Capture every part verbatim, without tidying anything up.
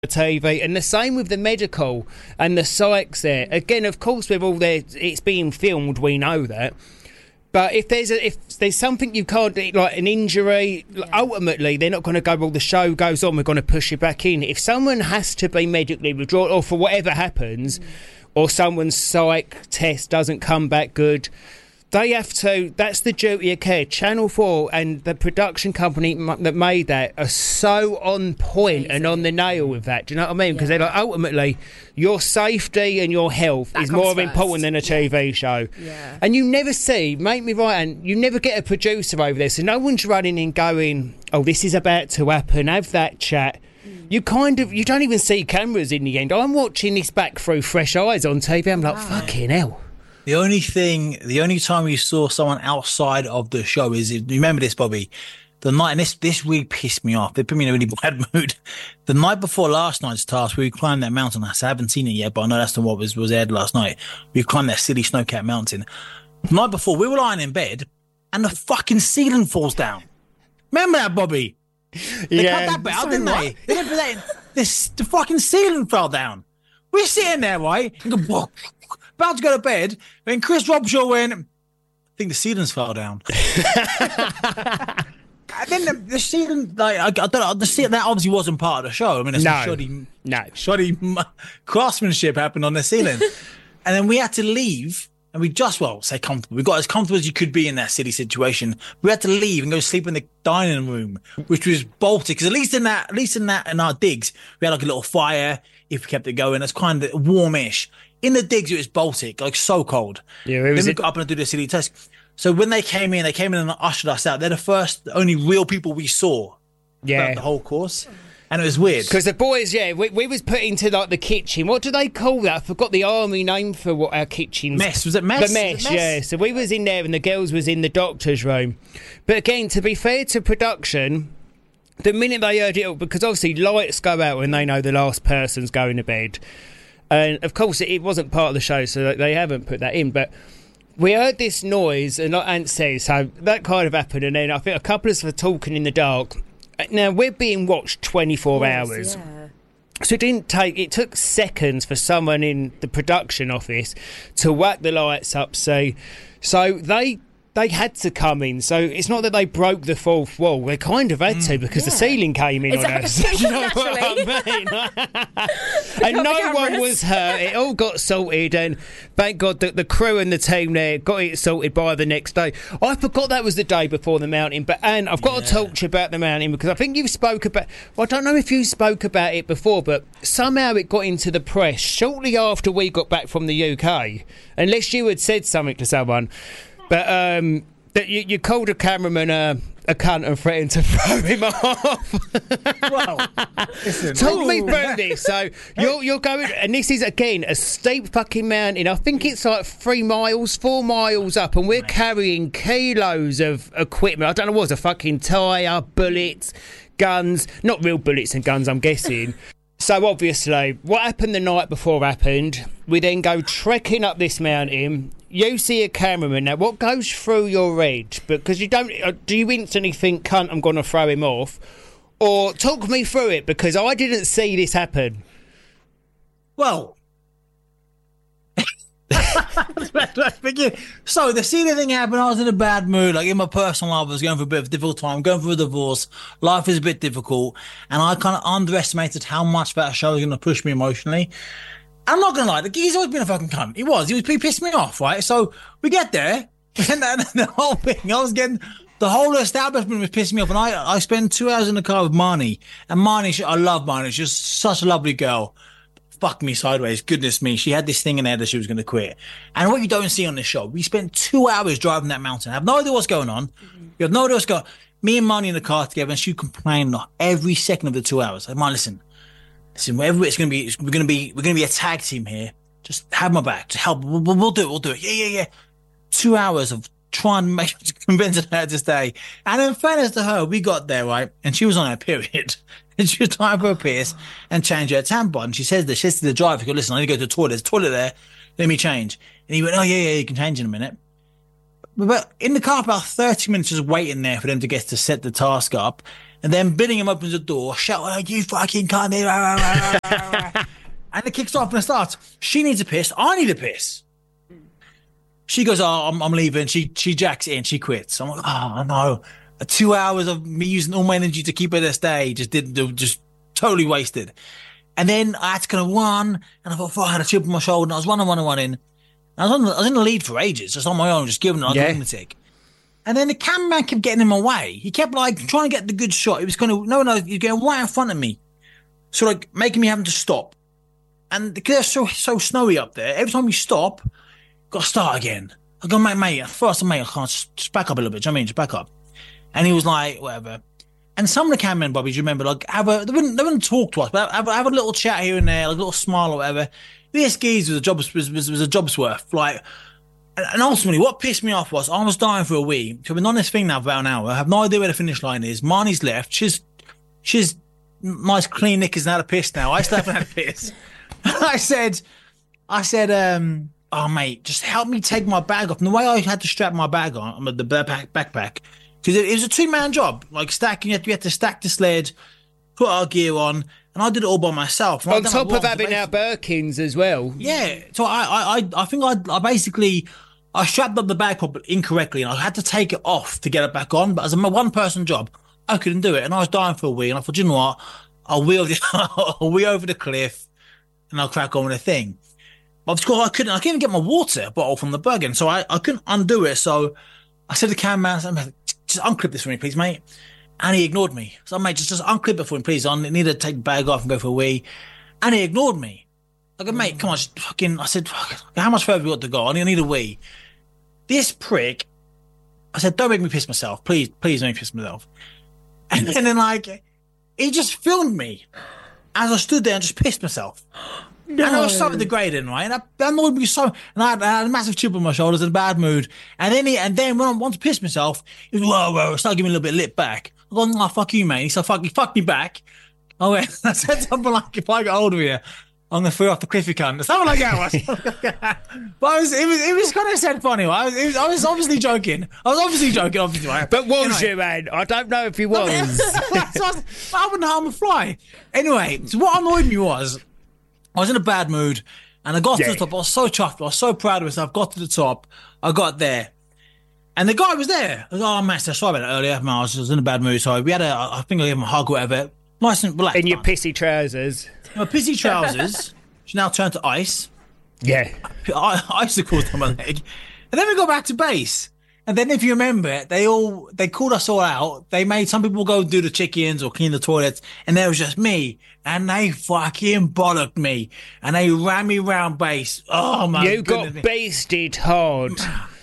T V, and the same with the medical and the psychs there. Again, of course, with all their, it's being filmed, we know that. But if there's a, if there's something you can't do, like an injury, yeah. ultimately they're not going to go, well, the show goes on, we're going to push you back in. If someone has to be medically withdrawn, or for whatever happens, mm. or someone's psych test doesn't come back good, they have to, that's the duty of care. Channel four and the production company m- that made that are so on point Amazing. And on the nail with that. Do you know what I mean? Because yeah. they're like, ultimately, your safety and your health that is more first. important than a T V yeah. show. Yeah. And you never see, make me right, and you never get a producer over there. So no one's running in going, oh, this is about to happen, have that chat. Mm. You kind of, you don't even see cameras in the end. I'm watching this back through fresh eyes on T V. I'm like, wow. fucking hell. The only thing, the only time you saw someone outside of the show is, you remember this, Bobby? The night, and this, this really pissed me off. It put me in a really bad mood. The night before last night's task, we climbed that mountain. I haven't seen it yet, but I know that's the what was, was aired last night. We climbed that silly Snowcat mountain. The night before, we were lying in bed, and the fucking ceiling falls down. Remember that, Bobby? They yeah. cut that bit out, didn't they? They didn't put that in. This, the fucking ceiling fell down. We're sitting there, right? And go, whoa. About to go to bed, when Chris Robshaw went, I think the ceilings fell down. And then the, the ceiling, like, I, I don't know, the ceiling, that obviously wasn't part of the show. I mean, it's no, shoddy, no. shoddy craftsmanship happened on the ceiling. And then we had to leave, and we just, well, say comfortable. We got as comfortable as you could be in that silly situation. We had to leave and go sleep in the dining room, which was bolted, because at least in that, at least in that, in our digs, we had like a little fire if we kept it going. It's kind of warmish. In the digs, it was Baltic, like so cold. Yeah, it was then we it- got up and do the silly test. So when they came in, they came in and ushered us out. They're the first, the only real people we saw yeah. throughout the whole course. And it was weird. Because the boys, yeah, we, we was put into like the kitchen. What do they call that? I forgot the army name for what our kitchen's. Mess. Was it mess? The mess, mess? yeah. So we was in there and the girls was in the doctor's room. But again, to be fair to production, the minute they heard it, because obviously lights go out when they know the last person's going to bed. And of course, it wasn't part of the show, so they haven't put that in. But we heard this noise, and like Ant says, so that kind of happened. And then I think a couple of us were talking in the dark. Now, we're being watched twenty-four yes, hours. Yeah. So it didn't take, it took seconds for someone in the production office to whack the lights up. So, so they... They had to come in, so it's not that they broke the fourth wall. They kind of had to because yeah. the ceiling came in exactly. on us. You know what I mean? And no one was hurt. It all got sorted, and thank God that the crew and the team there got it sorted by the next day. I forgot that was the day before the mountain, but Anne, I've got yeah. to talk to you about the mountain because I think you spoke about. Well, I don't know if you spoke about it before, but somehow it got into the press shortly after we got back from the U K, unless you had said something to someone. But um, that you, you called a cameraman a, a cunt and threatened to throw him off. Well, listen. Talk me through this. So you're you're going, and this is again a steep fucking mountain. I think it's like three miles, four miles up, and we're carrying kilos of equipment. I don't know what's a fucking tyre, bullets, guns, not real bullets and guns, I'm guessing. So obviously, what happened the night before happened. We then go trekking up this mountain. You see a cameraman. Now, what goes through your head? Because you don't... Do you instantly think, cunt, I'm going to throw him off? Or talk me through it, because I didn't see this happen. Well... So, the senior thing happened, I was in a bad mood. Like, in my personal life, I was going through a bit of a difficult time, going through a divorce. Life is a bit difficult. And I kind of underestimated how much that show was going to push me emotionally. I'm not going to lie, he's always been a fucking cunt. He was. He was he pissed me off, right? So we get there, and then the whole thing, I was getting, the whole establishment was pissing me off. And I I spent two hours in the car with Marnie. And Marnie, she, I love Marnie. She's just such a lovely girl. Fuck me sideways. Goodness me. She had this thing in there that she was going to quit. And what you don't see on this show, we spent two hours driving that mountain. I have no idea what's going on. Mm-hmm. You have no idea what's going on. Me and Marnie in the car together, and she complained every second of the two hours. Like, Marnie, listen. Listen, whatever it's going to be, it's, we're going to be, we're going to be a tag team here. Just have my back. Just help. We'll, we'll do it. We'll do it. Yeah, yeah, yeah. Two hours of trying to make, convincing her to stay. And in fairness to her, we got there, right? And she was on her period. And she was trying for a piss and change her tampon. And she says this, she says to the driver, go, listen, I need to go to the toilet. There's a toilet there. Let me change. And he went, oh, yeah, yeah, you can change in a minute. But in the car, about thirty minutes just waiting there for them to get to set the task up. And then Billingham opens the door, shout, oh, you fucking cunt. And it kicks off and it starts. She needs a piss. I need a piss. She goes, oh, I'm, I'm leaving. She she jacks it in. She quits. I'm like, oh, no. Two hours of me using all my energy to keep her to stay just didn't do, just totally wasted. And then I had to kind of run, and I thought, oh, I had a chip on my shoulder, and I was running, running, running. I was, on the, I was in the lead for ages, just on my own, just giving it like yeah. a lunatic. And then the cameraman kept getting in my way. He kept like trying to get the good shot. He was kind of, no, no, you're getting right in front of me. So like making me having to stop. And because it's so, so snowy up there, every time you stop, got to start again. I go, mate, mate, first, mate, I can't just, just back up a little bit. Do you know what I mean? Just back up. And he was like, whatever. And some of the cameramen, Bobby, do you remember, like, have a, they wouldn't, they wouldn't talk to us, but have, have a little chat here and there, like a little smile or whatever. This geezer was a job, was, was, was a job's worth. Like, and, and ultimately, what pissed me off was I was dying for a wee. So I've been on this thing now for about an hour. I have no idea where the finish line is. Marnie's left. She's, she's nice, clean knickers and had a piss now. I still haven't had a piss. I said, I said, um, oh, mate, just help me take my bag off. And the way I had to strap my bag on, the backpack, backpack, because it, it was a two-man job, like stacking. You had, to, you had to stack the sled, put our gear on, and I did it all by myself. And on top of having our Birkins as well. Yeah, so I, I, I, I think I, I basically, I strapped up the bag incorrectly, and I had to take it off to get it back on. But as a one-person job, I couldn't do it, and I was dying for a wee. And I thought, you know what? I'll wheel, the, I'll wheel over the cliff, and I'll crack on with the thing. But of course, I couldn't. I couldn't get my water bottle from the Bergen, so I, I couldn't undo it. So I said to the cameraman, just unclip this for me, please, mate. And he ignored me. So, mate, just, just unclip it for me, please. I need to take the bag off and go for a wee. And he ignored me. I go, mate, come on, just fucking, I said, how much further have we got to go? I need, I need a wee. This prick, I said, don't make me piss myself. Please, please don't make me piss myself. And, and then, like, he just filmed me as I stood there and just pissed myself. No. And I was so degrading, right? And that, that annoyed me so. And I had, I had a massive chip on my shoulders and a bad mood. And then he, and then when I wanted to piss myself, he was, whoa, whoa, started giving me a little bit of lip back. I go, oh, fuck you, mate. He said, fuck, he fucked me back. I went, I said something like, if I get hold of you, I'm going to throw you off the cliff, you cunt. Something like that. But I was, it was, it was kind of said funny. I was, it was, I was obviously joking. I was obviously joking, obviously. Right? But was anyway. you, man? I don't know if he was. So I, was I wouldn't harm a fly. Anyway, so what annoyed me was, I was in a bad mood, and I got yeah. to the top. I was so chuffed. I was so proud of myself. I got to the top. I got there. And the guy was there. I was like, oh, master, sorry about that earlier. Man, I was, I was in a bad mood. So we had a, I think I gave him a hug or whatever. Nice and relaxed. In your pissy trousers. My pissy trousers, which now turned to ice. Yeah. I, icicles on my leg. And then we got back to base. And then if you remember, they all, they called us all out. They made some people go do the chickens or clean the toilets. And there was just me. And they fucking bollocked me. And they ran me round base. Oh, my You goodness. got beasted hard.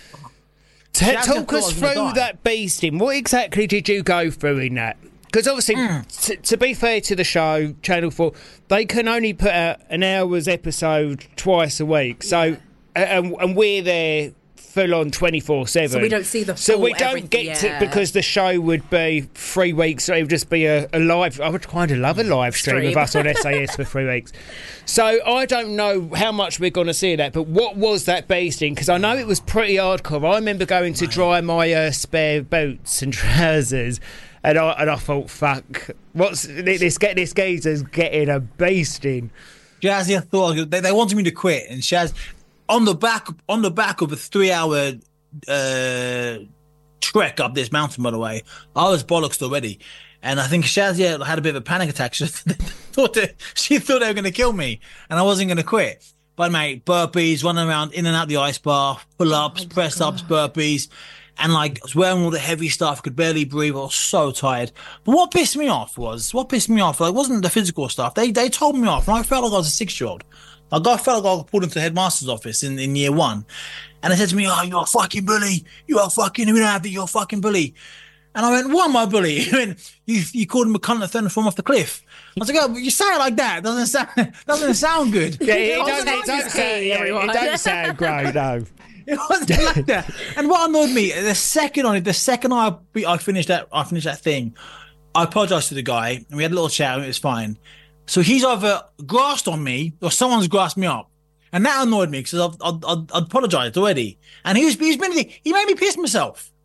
T- talk us through that beasting. What exactly did you go through in that? Because obviously, mm. t- to be fair to the show, Channel four, they can only put out an hour's episode twice a week. So, and, and we're there full on twenty-four seven. So we don't see the full So we don't get yeah. to, because the show would be three weeks, so it would just be a, a live. I would kind of love a live stream, stream. of us on S A S for three weeks. So I don't know how much we're going to see of that, but what was that based in? Because I know it was pretty hardcore. I remember going to dry my uh, spare boots and trousers, and I and I thought, fuck, what's this? Get this geezer's getting a beasting. Jazzy, I thought they, they wanted me to quit, and Shaz, on the back on the back of a three-hour uh, trek up this mountain, by the way, I was bollocks already, and I think Shazia had a bit of a panic attack. She thought that, she thought they were going to kill me, and I wasn't going to quit. But mate, burpees, running around in and out the ice bath, pull-ups, oh press-ups, burpees, and like I was wearing all the heavy stuff, could barely breathe. I was so tired. But what pissed me off was what pissed me off. Like, wasn't the physical stuff. They they told me off, and I felt like I was a six-year-old. Like, I felt like I got pulled into the headmaster's office in, in year one. And they said to me, oh, you're a fucking bully. You're a fucking, we don't have it, you're a fucking bully. And I went, what am I bully? He went, you, you called him a cunt and threatened to fall off the cliff. I was like, oh, you say it like that. It doesn't sound, doesn't sound good. Yeah, it, don't, it, don't sound, yeah, it don't sound great, no. It wasn't like that. And what annoyed me, the second on it, the second I I finished that, I finished that thing, I apologized to the guy, and we had a little chat, and it was fine. So he's either grasped on me or someone's grasped me up. And that annoyed me because I'd, I'd, I'd, I'd apologized already. And he was, he's been, he made me piss myself.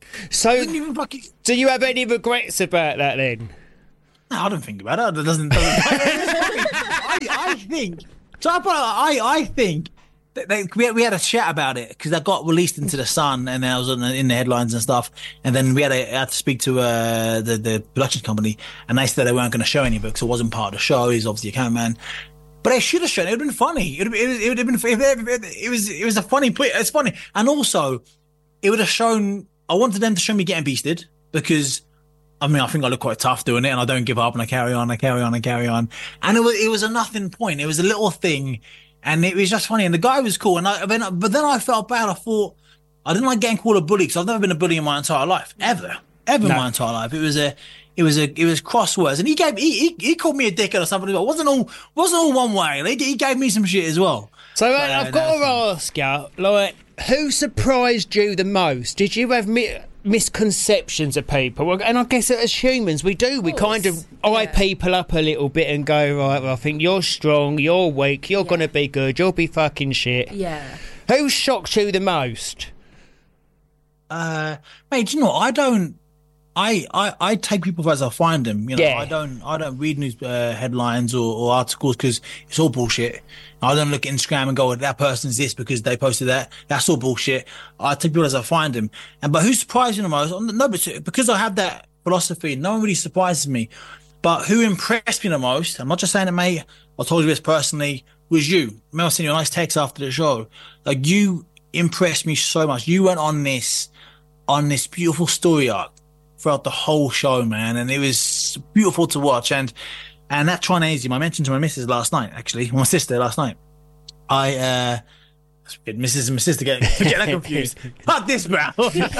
So, I didn't even fucking... do you have any regrets about that then? No, I don't think about it. It doesn't. doesn't I, I think. So I, I, I think that they, we had, we had a chat about it because that got released into the Sun and then I was in the, in the headlines and stuff. And then we had, a, had to speak to uh, the the production company, and they said they weren't going to show any of it because it wasn't part of the show. He's obviously a cameraman. But they should have shown it. It would have been funny. It would have, it would have been. It, it was. It was a funny. It's funny, and also, it would have shown. I wanted them to show me getting beasted because, I mean, I think I look quite tough doing it, and I don't give up, and I carry on, I carry on, I carry on, and it was. It was a nothing point. It was a little thing, and it was just funny. And the guy was cool, and I. Then, but then I felt bad. I thought I didn't like getting called a bully because I've never been a bully in my entire life, ever, ever No. in my entire life. It was a. It was a, it was crosswords, and he gave, he, he, he called me a dickhead or something. It wasn't all, wasn't all one way. He, he gave me some shit as well. So, But, uh, uh, I've got to that's- ask you, like, who surprised you the most? Did you have mi- misconceptions of people? Well, and I guess as humans, we do. We kind of eye yeah. people up a little bit and go, right, well, I think you're strong, you're weak, you're Yeah. going to be good, you'll be fucking shit. Yeah. Who shocked you the most? Uh, mate, do you know what? I don't. I, I, I take people as I find them. You know, Yeah. I don't I don't read news uh, headlines or, or articles because it's all bullshit. I don't look at Instagram and go, that person's this because they posted that. That's all bullshit. I take people as I find them. And but who surprised me the most? No, but because I have that philosophy, no one really surprises me. But who impressed me the most? I'm not just saying it, mate. I told you this personally. Was you? Remember, I sent you a nice text after the show. Like, you impressed me so much. You went on this on this beautiful story arc throughout the whole show, man, and it was beautiful to watch. And and that Trinasium, I mentioned to my missus last night, actually, my sister last night. I uh, missus and my sister getting getting confused. Fuck this, bro.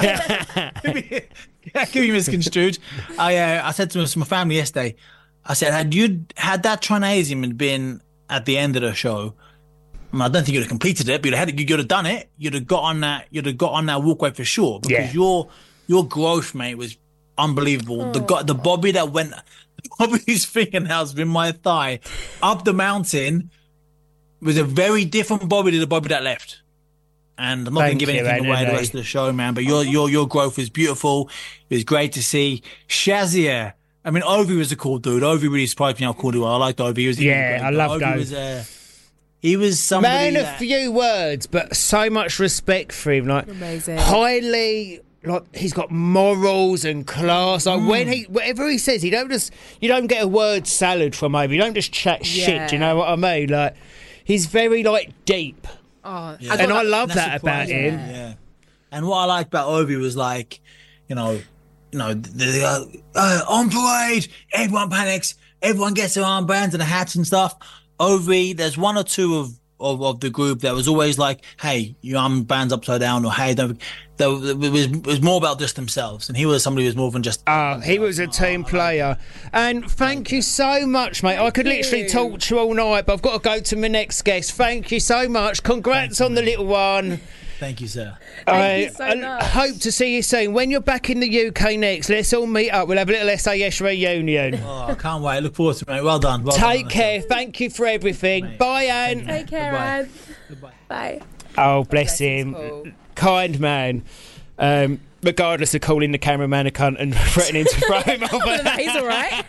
Could be misconstrued. I uh, I said to my family yesterday, I said, had you had that Trinasium had been at the end of the show, I, mean, I don't think you'd have completed it, but you'd have, had, you'd have done it. You'd have got on that. You'd have got on that walkway for sure. Because Yeah. your your growth, mate, was unbelievable. The go- the Bobby that went, Bobby's fingernails in my thigh up the mountain was a very different Bobby to the Bobby that left. And I'm not going Thank to give you, anything away the Anthony. rest of the show, man. But your your your growth was beautiful. It was great to see. Shazia. I mean, Ovi was a cool dude. Ovi really surprised me how cool he was. I liked Ovi. He was Yeah, really great. I But loved Ovi. Ovi. Was, uh, he was somebody Man of that, few words, but so much respect for him. Like, Amazing. highly, like, he's got morals and class. Like, when Mm. he, whatever he says, he don't just, you don't get a word salad from him. You don't just chat shit. Do you know what I mean? Like, he's very, like, deep. Oh, Yeah. I And got I love And that that's about surprising. him. Yeah. And what I liked about Ovi was like, you know, you know, the, the, uh, uh, on parade, everyone panics, everyone gets their armbands and the hats and stuff. Ovi, there's one or two of, of, of the group that was always like, hey, your armband's upside down, or hey, don't. That was, it was, it was more about just themselves, and he was somebody who was more than just. Oh, he was a team player. And thank you so much, mate. I could literally you. talk to you all night, but I've got to go to my next guest. Thank you so much. Congrats on the little one. Thank you, sir. Thank I, you so I much. hope to see you soon. When you're back in the U K next, let's all meet up. We'll have a little S A S reunion. Oh, I can't wait. Look forward to it, mate. Well done. Well Take done. care. Thank you for everything. Mate. Bye, Anne. Take care, Goodbye. Anne. Goodbye. Bye. Oh, bless Bless his him. soul. Kind man. Um, regardless of calling the cameraman a cunt and threatening to throw him off. He's all right.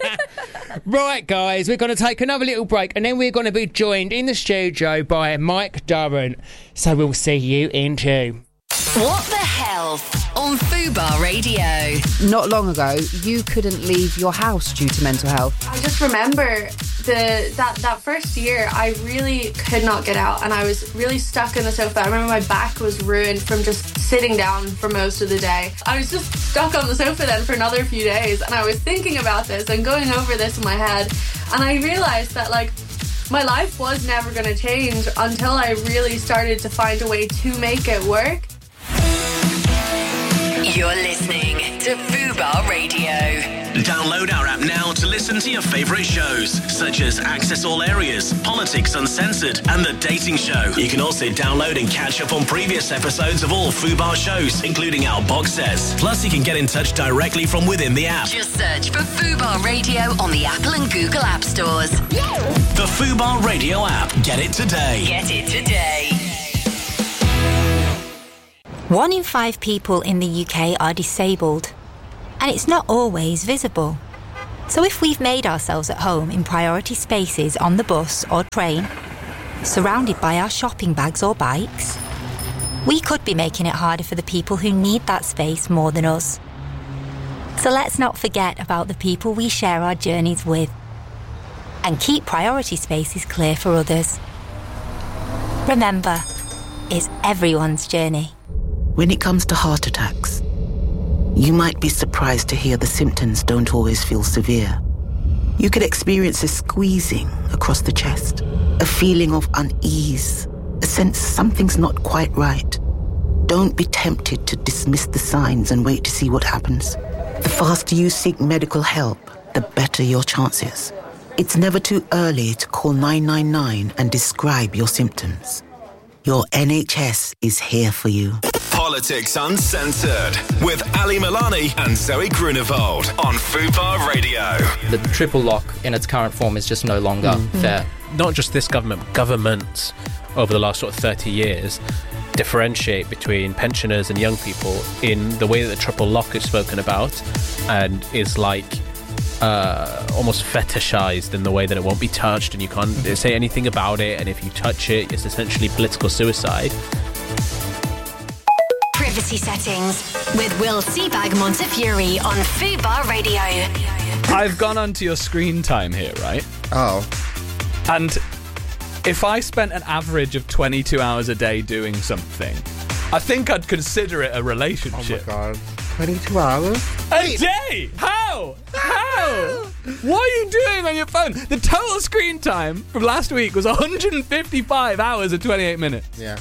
Right, guys, we're going to take another little break and then we're going to be joined in the studio by Mike Durrant. So we'll see you in June. What the Health on Fubar Radio. Not long ago, you couldn't leave your house due to mental health. I just remember the that, that first year I really could not get out and I was really stuck in the sofa. I remember my back was ruined from just sitting down for most of the day. I was just stuck on the sofa then for another few days and I was thinking about this and going over this in my head and I realised that like my life was never going to change until I really started to find a way to make it work. You're listening to Fubar Radio. Download our app now to listen to your favourite shows, such as Access All Areas, Politics Uncensored, and The Dating Show. You can also download and catch up on previous episodes of all Fubar shows, including our box sets. Plus, you can get in touch directly from within the app. Just search for Fubar Radio on the Apple and Google App Stores. The Fubar Radio app. Get it today. Get it today. One in five people in the U K are disabled, and it's not always visible. So if we've made ourselves at home in priority spaces on the bus or train, surrounded by our shopping bags or bikes, we could be making it harder for the people who need that space more than us. So let's not forget about the people we share our journeys with, and keep priority spaces clear for others. Remember, it's everyone's journey. When it comes to heart attacks, you might be surprised to hear the symptoms don't always feel severe. You could experience a squeezing across the chest, a feeling of unease, a sense something's not quite right. Don't be tempted to dismiss the signs and wait to see what happens. The faster you seek medical help, the better your chances. It's never too early to call nine nine nine and describe your symptoms. Your N H S is here for you. Politics Uncensored with Ali Milani and Zoe Grunewald on Fubar Radio. The triple lock in its current form is just no longer mm. fair. Not just this government, governments over the last sort of thirty years differentiate between pensioners and young people in the way that the triple lock is spoken about and is like uh, almost fetishized in the way that it won't be touched and you can't say anything about it, and if you touch it, it's essentially political suicide. Privacy Settings with Will Seabag Montefiore on Fubar Radio. I've gone onto your screen time here, right? Oh. And if I spent an average of twenty-two hours a day doing something, I think I'd consider it a relationship. Oh my god. twenty-two hours? A day? How? How? What are you doing on your phone? The total screen time from last week was one hundred fifty-five hours and twenty-eight minutes. Yeah.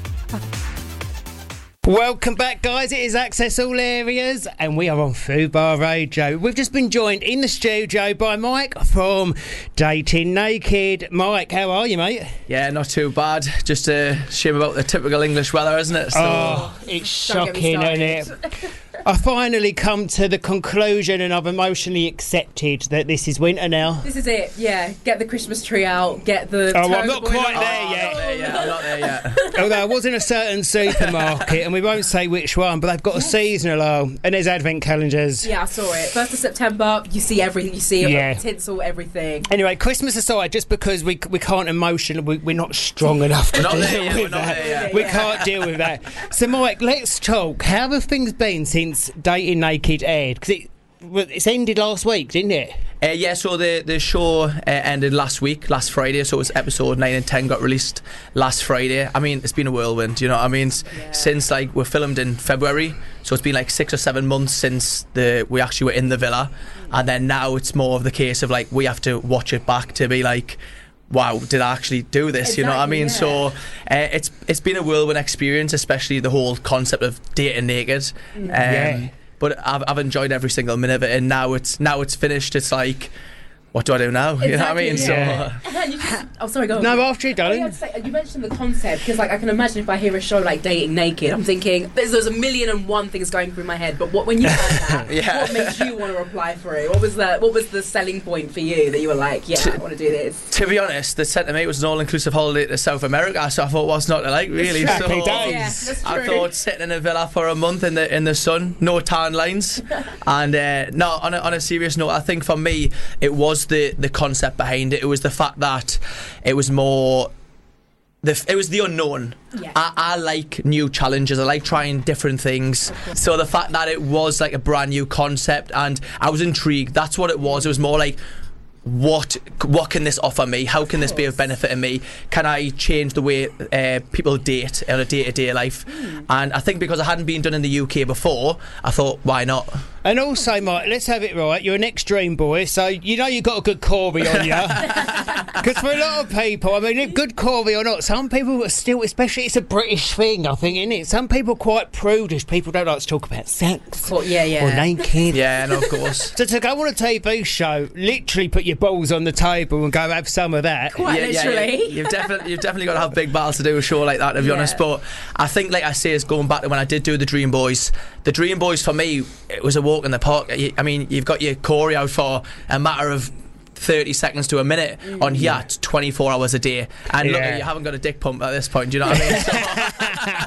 Welcome back, guys. It is Access All Areas, and we are on Fubar Radio. We've just been joined in the studio by Mike from Dating Naked. Mike, how are you, mate? Yeah, not too bad. Just a shame about the typical English weather, isn't it? So, oh, it's shocking, isn't it? I finally come to the conclusion, and I've emotionally accepted that this is winter now. This is it, yeah. Get the Christmas tree out, get the... Oh, I'm not quite there oh, yet. I'm not there yet. I'm not there yet. Although I was in a certain supermarket, and we won't say which one, but they've got a seasonal aisle, and there's advent calendars. Yeah, I saw it. First of September, you see everything. You see yeah. tinsel, everything. Anyway, Christmas aside, just because we we can't emotionally, we, we're not strong enough to we're not deal there yet, with we're not that. There yet. We can't deal with that. So, Mike, let's talk. How have things been since Dating Naked aired? Because it it's ended last week, didn't it? Uh, yeah, so the the show uh, ended last week, last Friday. So it was episode nine and ten got released last Friday. I mean, it's been a whirlwind. You know what I mean? Yeah. Since like we filmed in February, so it's been like six or seven months since the we actually were in the villa, and then now it's more of the case of like we have to watch it back to be like, wow, did I actually do this? Exactly, you know what I mean? Yeah. So uh, it's it's been a whirlwind experience, especially the whole concept of dating naked. Um, yeah. But I've I've enjoyed every single minute of it, and now it's now it's finished. It's like, what do I do now? Exactly, you know what I mean? Yeah. So, you just, oh, sorry, go on. No, after you, darling. Oh, yeah, you mentioned the concept, because like I can imagine if I hear a show like Dating Naked, I'm thinking there's, there's a million and one things going through my head. But what when you heard that, yeah. what made you want to apply for it? What was the what was the selling point for you that you were like, yeah, to, I want to do this? To be honest, the sent to me was an all-inclusive holiday to South America, so I thought, what's not to like, really? So days. Yeah, that's true. I thought sitting in a villa for a month in the in the sun, no tan lines, and uh, no. On a, on a serious note, I think for me it was the the concept behind it. It was the fact that it was more the, it was the unknown. Yeah. I, I like new challenges. I like trying different things. So the fact that it was like a brand new concept, and I was intrigued. That's what it was. It was more like, what what can this offer me? How can this be of benefit to me? Can I change the way uh, people date on a day-to-day life? Mm. And I think because I hadn't been done in the U K before, I thought, why not? And also, Mike, let's have it right. You're an ex-Dream boy, so you know you've got a good Corey on you. Because for a lot of people, I mean, good Corey or not, some people are still, especially it's a British thing, I think, isn't it? Some people are quite prudish. People don't like to talk about sex. Well, yeah, yeah. Or naked. Yeah, no, of course. So to go on a T V show, literally put your balls on the table and go have some of that. Quite yeah, literally. Yeah, yeah. You've definitely, you've definitely got to have big battles to do a show like that, to be yeah. honest. But I think, like I say, is going back to when I did do the Dream Boys. The Dream Boys for me, it was a walk in the park. I mean, you've got your Corey out for a matter of thirty seconds to a minute. Mm. On here, it's twenty-four hours a day. And yeah. look, you haven't got a dick pump at this point. Do you know what I mean? So,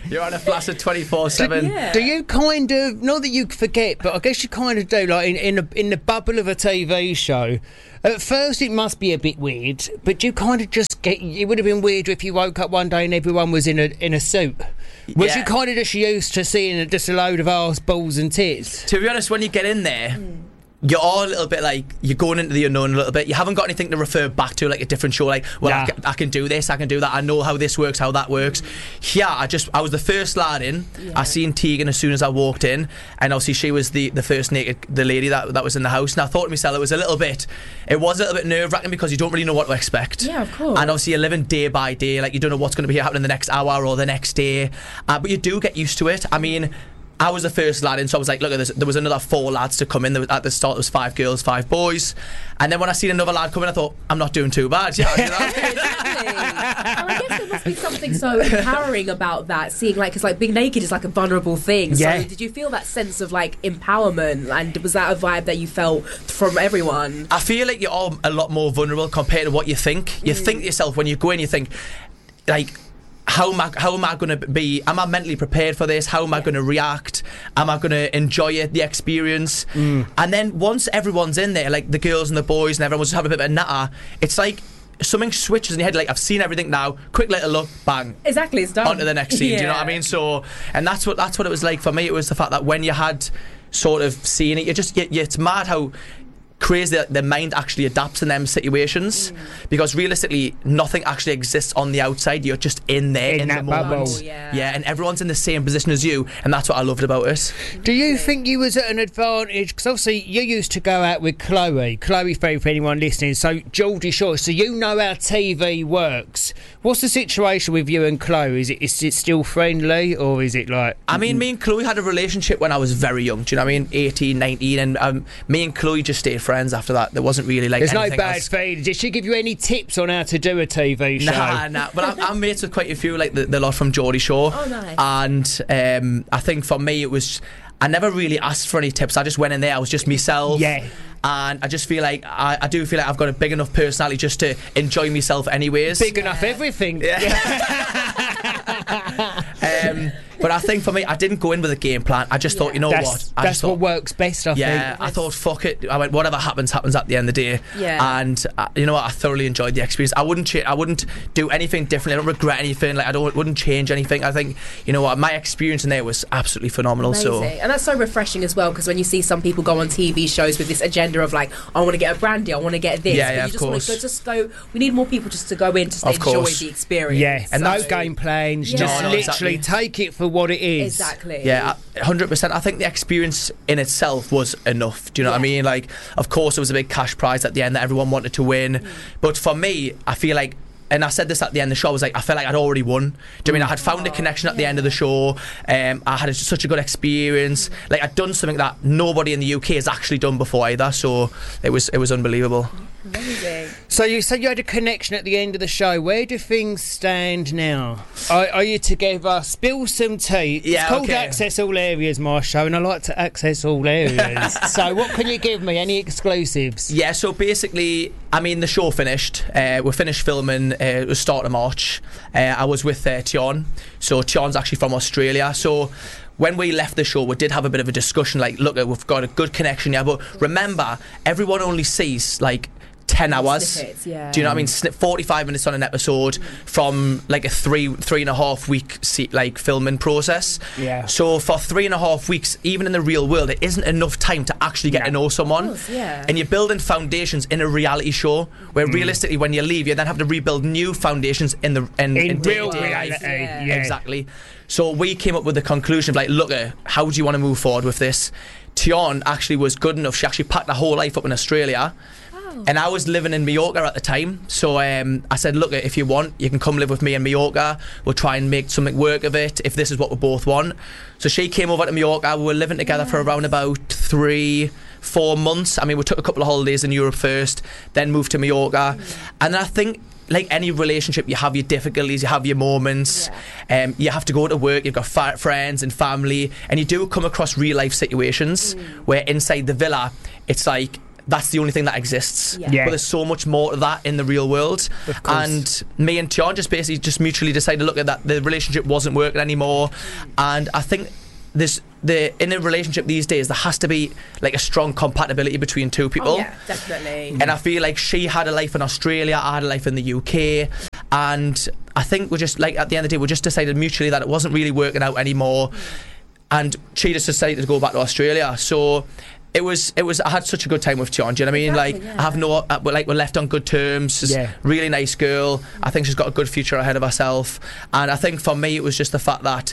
You're on a flaccid twenty-four seven. Do, do you kind of, not that you forget, but I guess you kind of do, like in in, a, in the bubble of a T V show, at first it must be a bit weird, but you kind of just get, it would have been weirder if you woke up one day and everyone was in a in a suit. Was Yeah. you kind of just used to seeing just a load of arse, balls and tits? To be honest, when you get in there, you're all a little bit like, you're going into the unknown a little bit. You haven't got anything to refer back to, like a different show, like, well, I, Nah. can, I can do this, I can do that, I know how this works, how that works. Here, I just, I was the first lad in. I seen Tegan as soon as I walked in, and obviously she was the, the first naked, the lady that, that was in the house, and I thought to myself, it was a little bit, it was a little bit nerve-wracking because you don't really know what to expect. Yeah, of course. And obviously you're living day by day, like you don't know what's going to be happening the next hour or the next day, uh, but you do get used to it. I mean, I was the first lad in, so I was like, look, there was another four lads to come in. There was, at the start, there was five girls, five boys. And then when I seen another lad come in, I thought, I'm not doing too bad. Yeah, you know? And I guess there must be something so empowering about that, seeing like, because like being naked is like a vulnerable thing. Yeah. So did you feel that sense of like empowerment, and was that a vibe that you felt from everyone? I feel like you're all a lot more vulnerable compared to what you think. You Mm. think to yourself, when you go in, you think, like, how am I, how am I going to be, am I mentally prepared for this? How am I going to react? Am I going to enjoy it, the experience? Mm. And then once everyone's in there, like the girls and the boys and everyone's just having a bit of a natter, it's like something switches in your head, like, I've seen everything now, quick little look, bang. Exactly, it's done. On to the next scene, do you know what I Yeah. mean? So, and that's what that's what it was like for me. It was the fact that when you had sort of seen it, you just, you, you, it's mad how crazy that the mind actually adapts in them situations, because realistically nothing actually exists on the outside. You're just in there in, In the that moment. bubble. Yeah. yeah, and everyone's in the same position as you, and that's what I loved about it. Do you think you was at an advantage? Because obviously you used to go out with Chloe. Chloe, for anyone listening, so Geordie Shore, so you know how T V works. What's the situation with you and Chloe? Is it, is it still friendly, or is it like... I mean, me and Chloe had a relationship when I was very young, do you know what I mean? eighteen, nineteen, and um, me and Chloe just stayed friends after that. There wasn't really like There's no anything bad else. feelings. Did she give you any tips on how to do a T V show? Nah, nah. But I'm, I'm mates with quite a few, like the, the lot from Geordie Shore. Oh, nice. And um, I think for me, it was, I never really asked for any tips. I just went in there. I was just myself. Yeah. And I just feel like I, I do feel like I've got a big enough personality just to enjoy myself, anyways. Big enough everything. um, but I think for me, I didn't go in with a game plan. I just thought, you know That's, what? I that's just thought, what works best, I yeah, think. I thought, fuck it. I went, whatever happens, happens at the end of the day. Yeah. And uh, you know what? I thoroughly enjoyed the experience. I wouldn't, cha- I wouldn't do anything differently. I don't regret anything. Like I don't, wouldn't change anything. I think, you know what? My experience in there was absolutely phenomenal. Amazing. So. And that's so refreshing as well, because when you see some people go on T V shows with this agenda of like, I want to get a brand deal, I want to get this, Yeah, but yeah, you of just want course. to go, just go. We need more people just to go in just to Of enjoy course. the experience. Yeah, and no So- game plans. Yeah. Just No, no, literally exactly. take it for what it is. Exactly. Yeah, one hundred percent. I think the experience in itself was enough. Do you know what I mean? Like, of course, there was a big cash prize at the end that everyone wanted to win. Mm. But for me, I feel like, and I said this at the end of the show, I was like, I felt like I'd already won. Do you know what I mean? I had found a connection at the end of the show. Um, I had a, such a good experience. Like, I'd done something that nobody in the U K has actually done before either. So it was it was unbelievable. Amazing. So you said you had a connection at the end of the show. Where do things stand now? Are, are you together? Spill some tea. Yeah, it's called okay. Access All Areas, my show, and I like to access all areas. So what can you give me? Any exclusives? Yeah, so basically, I mean, the show finished. Uh, we finished filming. Uh, it was start of March. Uh, I was with uh, Tion. So Tion's actually from Australia. So when we left the show, we did have a bit of a discussion. Like, look, we've got a good connection here, but remember, everyone only sees like ten hours. Snippets, yeah. Do you know what I mean? Snip forty-five minutes on an episode from like a three three and a half week se- like filming process. Yeah. So for three and a half weeks, even in the real world, it isn't enough time to actually get to know someone. course, yeah. And you're building foundations in a reality show where realistically, when you leave, you then have to rebuild new foundations in the in, In in real day-to-day reality, life. yeah. Yeah. Exactly. So we came up with the conclusion of like, look, uh, how do you want to move forward with this? Tion actually was good enough. She actually packed her whole life up in Australia. And I was living in Mallorca at the time, so um, I said, look, if you want, you can come live with me in Mallorca. We'll try and make something work of it, if this is what we both want. So she came over to Mallorca. We were living together for around about three, four months. I mean, we took a couple of holidays in Europe first, then moved to Mallorca. And I think, like any relationship, you have your difficulties, you have your moments. Um, you have to go to work, you've got fa- friends and family, and you do come across real life situations where inside the villa, it's like, that's the only thing that exists. Yeah. Yeah. But there's so much more to that in the real world. Of course. And me and Tion just basically just mutually decided to look at that. The relationship wasn't working anymore. And I think there's the in a relationship these days there has to be like a strong compatibility between two people. Oh, yeah, definitely. And I feel like she had a life in Australia, I had a life in the U K, and I think we're just like at the end of the day we just decided mutually that it wasn't really working out anymore, and she just decided to go back to Australia. So it was it was I had such a good time with Tion. Do you know what I mean? Exactly, like yeah. I have no uh, we're like we're left on good terms. She's Yeah. really nice girl. I think she's got a good future ahead of herself. And I think for me it was just the fact that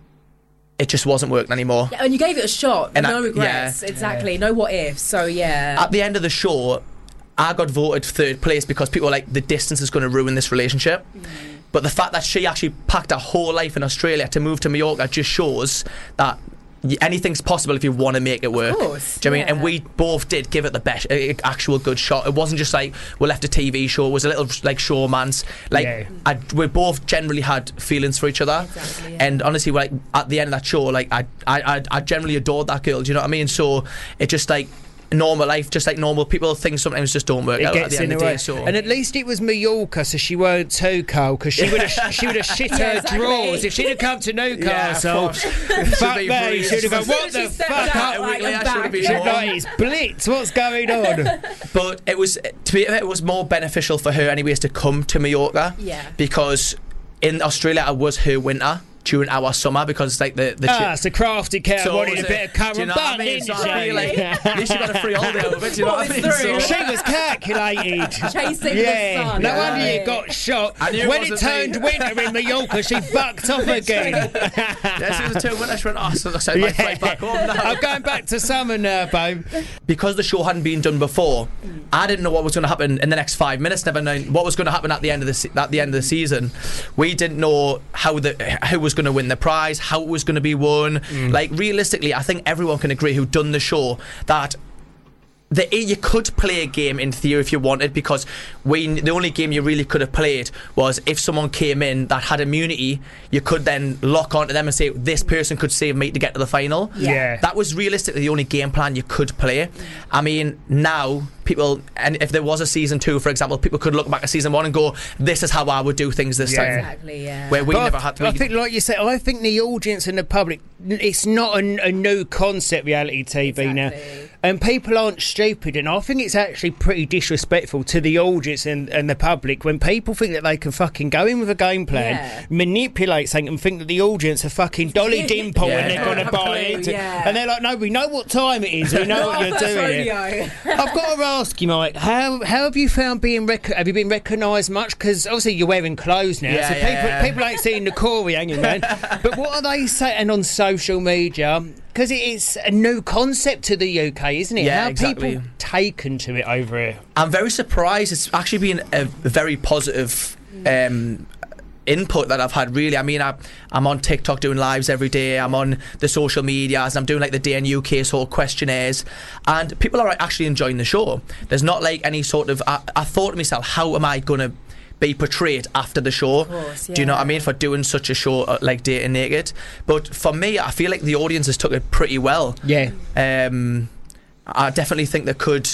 it just wasn't working anymore. Yeah, and you gave it a shot. And no I- regrets. yeah. Exactly. No what ifs. So yeah. At the end of the show, I got voted third place because people were like, the distance is going to ruin this relationship. Mm. But the fact that she actually packed her whole life in Australia to move to Mallorca just shows that y- anything's possible if you want to make it work. course, Do you know what I mean? yeah. And we both did give it the best, uh, actual good shot. It wasn't just like we left a T V show. It was a little like showman's. Like Yeah. I, we both generally had feelings for each other. Exactly, yeah. And honestly, like at the end of that show, like I, I, I, I generally adored that girl. Do you know what I mean? So it just like normal life, just like normal people, things sometimes just don't work It out at gets the end in of the the way. day. So And at least it was Mallorca, so she weren't too cold, because she would have she would have shit Yeah, her exactly. drawers if she'd have come to Newcastle. Yeah, fuck be me, brilliant. she'd have gone, As soon what as she the stepped fuck? out, up?" like, Wait, I'm I back. should have been She'd home. like, it's blitz, what's going on? But it was to be it was more beneficial for her anyways to come to Mallorca. Yeah. Because in Australia it was her winter during our summer because like the the Ah, chi- it's a crafty cat So wanted was a it- bit of do currant you know what I bun, mean? didn't So I feel like she? at least you got a free holiday over it. Do you know what I mean? Thought it So- through. She was calculated. Chasing the yeah, sun. no Yeah. wonder you got shot. I knew it When it wasn't me. turned winter in Mallorca, she fucked off again. Yes, it was two winter. She went, oh, so I might fly back home now. I'm going back to summer now, babe. Because the show hadn't been done before, I didn't know what was going to happen in the next five minutes. Never known what was going to happen at the end of the se- at the end of the season. We didn't know how the who was going to win the prize, how it was going to be won. Like realistically, I think everyone can agree who'd done the show that. The, you could play a game in theory if you wanted, because we the only game you really could have played was if someone came in that had immunity, you could then lock onto them and say this person could save me to get to the final. Yeah. That was realistically the only game plan you could play. I mean, now people, and if there was a season two, for example, people could look back at season one and go, this is how I would do things this Yeah. time. Exactly, yeah. Where we But never I, had I we, think, like you said, I think the audience and the public, it's not a, a new concept, reality T V now. Exactly. And people aren't stupid, and I think it's actually pretty disrespectful to the audience and, and the public when people think that they can fucking go in with a game plan, Yeah. manipulate something, and think that the audience are fucking Dolly Dimple Yeah. and they're going to Have a buy clue, it. yeah. And they're like, no, we know what time it is, we know what you're That's doing. here. rodeo. I've got to ask you, Mike, how how have you found being rec- have you been recognised much? Because obviously you're wearing clothes now, Yeah, so yeah, people yeah. people ain't seeing the Corey hanging man. But what are they saying on social media? Because it is a new concept to the U K, isn't it? Yeah, how are exactly. people taken to it over here? I'm very surprised. It's actually been a very positive um, input that I've had, really. I mean, I, I'm on TikTok doing lives every day. I'm on the social medias. I'm doing like the Day in U K sort of questionnaires, and people are actually enjoying the show. There's not like any sort of. I, I thought to myself, how am I going to be portrayed after the show? course, Do you know what I yeah. mean? For doing such a show uh, like Dating Naked. But for me, I feel like the audience has took it pretty well. Yeah. Um, I definitely think there could.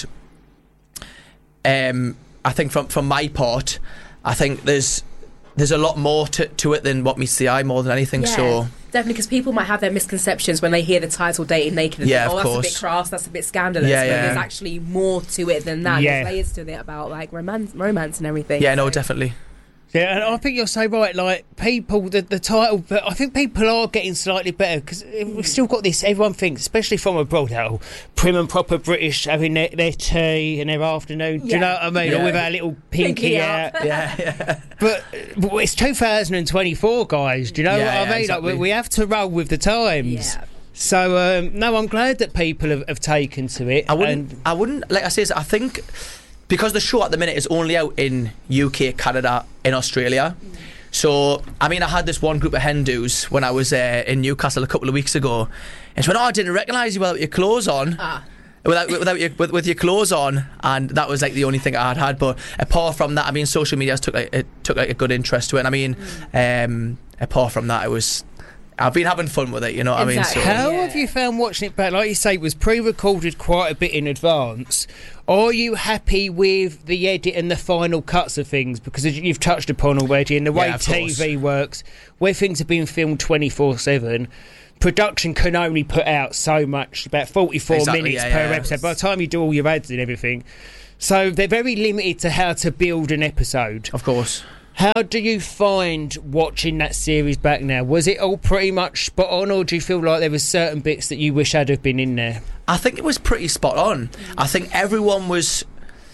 Um, I think from from my part, I think there's there's a lot more to, to it than what meets the eye more than anything. Yeah, So definitely, because people might have their misconceptions when they hear the title "Dating Naked" and Yeah, think, "Oh, of that's a course. bit crass, that's a bit scandalous." Yeah, but yeah. there's actually more to it than that. Yeah. There's layers to it about like romance, romance and everything. yeah, no, So- definitely. Yeah, and I think you're so right. Like people, the, the title, but I think people are getting slightly better because we've still got this. Everyone thinks, especially from abroad, how prim and proper British having their, their tea and their afternoon. Do you Yeah. know what I mean? Yeah. Or with our little pinky, Pinky out. up. Yeah, yeah. But but it's two thousand twenty-four, guys. Do you know Yeah, what I yeah, mean? Like, exactly. we, we have to roll with the times. Yeah. So um, no, I'm glad that people have, have taken to it. I wouldn't. and- I wouldn't. Like I said, I think because the show at the minute is only out in U K, Canada, in Australia. So I mean, I had this one group of Hindus when I was uh, in Newcastle a couple of weeks ago, and she went, "Oh, I didn't recognise you without your clothes on." Ah. Without, without your, with, with your clothes on, and that was like the only thing I had had. But apart from that, I mean, social media took like, it took like a good interest to it. And I mean, um, apart from that, it was I've been having fun with it, you know what Exactly. I mean? So, How have you found watching it back? Like you say, it was pre-recorded quite a bit in advance. Are you happy with the edit and the final cuts of things? Because as you've touched upon already, and the way Yeah, of T V course. works, where things have been filmed twenty-four seven, production can only put out so much, about forty-four Exactly, minutes yeah, per yeah. episode. By the time you do all your ads and everything. So they're very limited to how to build an episode. Of course. How do you find watching that series back now? Was it all pretty much spot on, or do you feel like there were certain bits that you wish had have been in there? I think it was pretty spot on. I think everyone was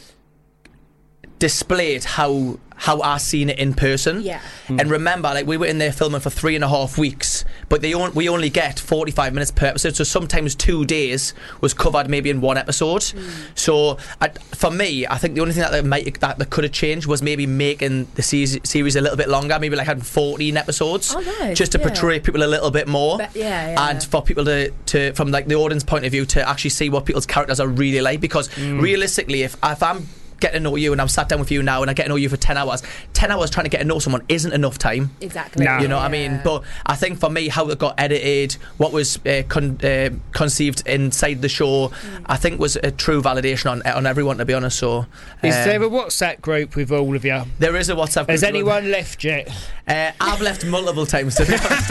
displayed how how I seen it in person. Yeah. And remember, like we were in there filming for three and a half weeks, but they on, we only get forty-five minutes per episode. So sometimes two days was covered maybe in one episode. Mm. So I, for me, I think the only thing that might that, that could have changed was maybe making the series, series a little bit longer, maybe like having fourteen episodes, oh, nice. just to yeah. portray people a little bit more. But, yeah, yeah. And for people to, to from like the audience point of view to actually see what people's characters are really like, because mm. realistically, if if I'm get to know you and I'm sat down with you now and I get to know you for ten hours ten hours trying to get to know someone isn't enough time. Exactly. No. You know yeah. what I mean? But I think for me, how it got edited, what was uh, con- uh, conceived inside the show, mm. I think was a true validation on on everyone, to be honest. So, Is um, there a WhatsApp group with all of you? There is a WhatsApp group. Has anyone left yet? Uh, I've left multiple times, to be honest.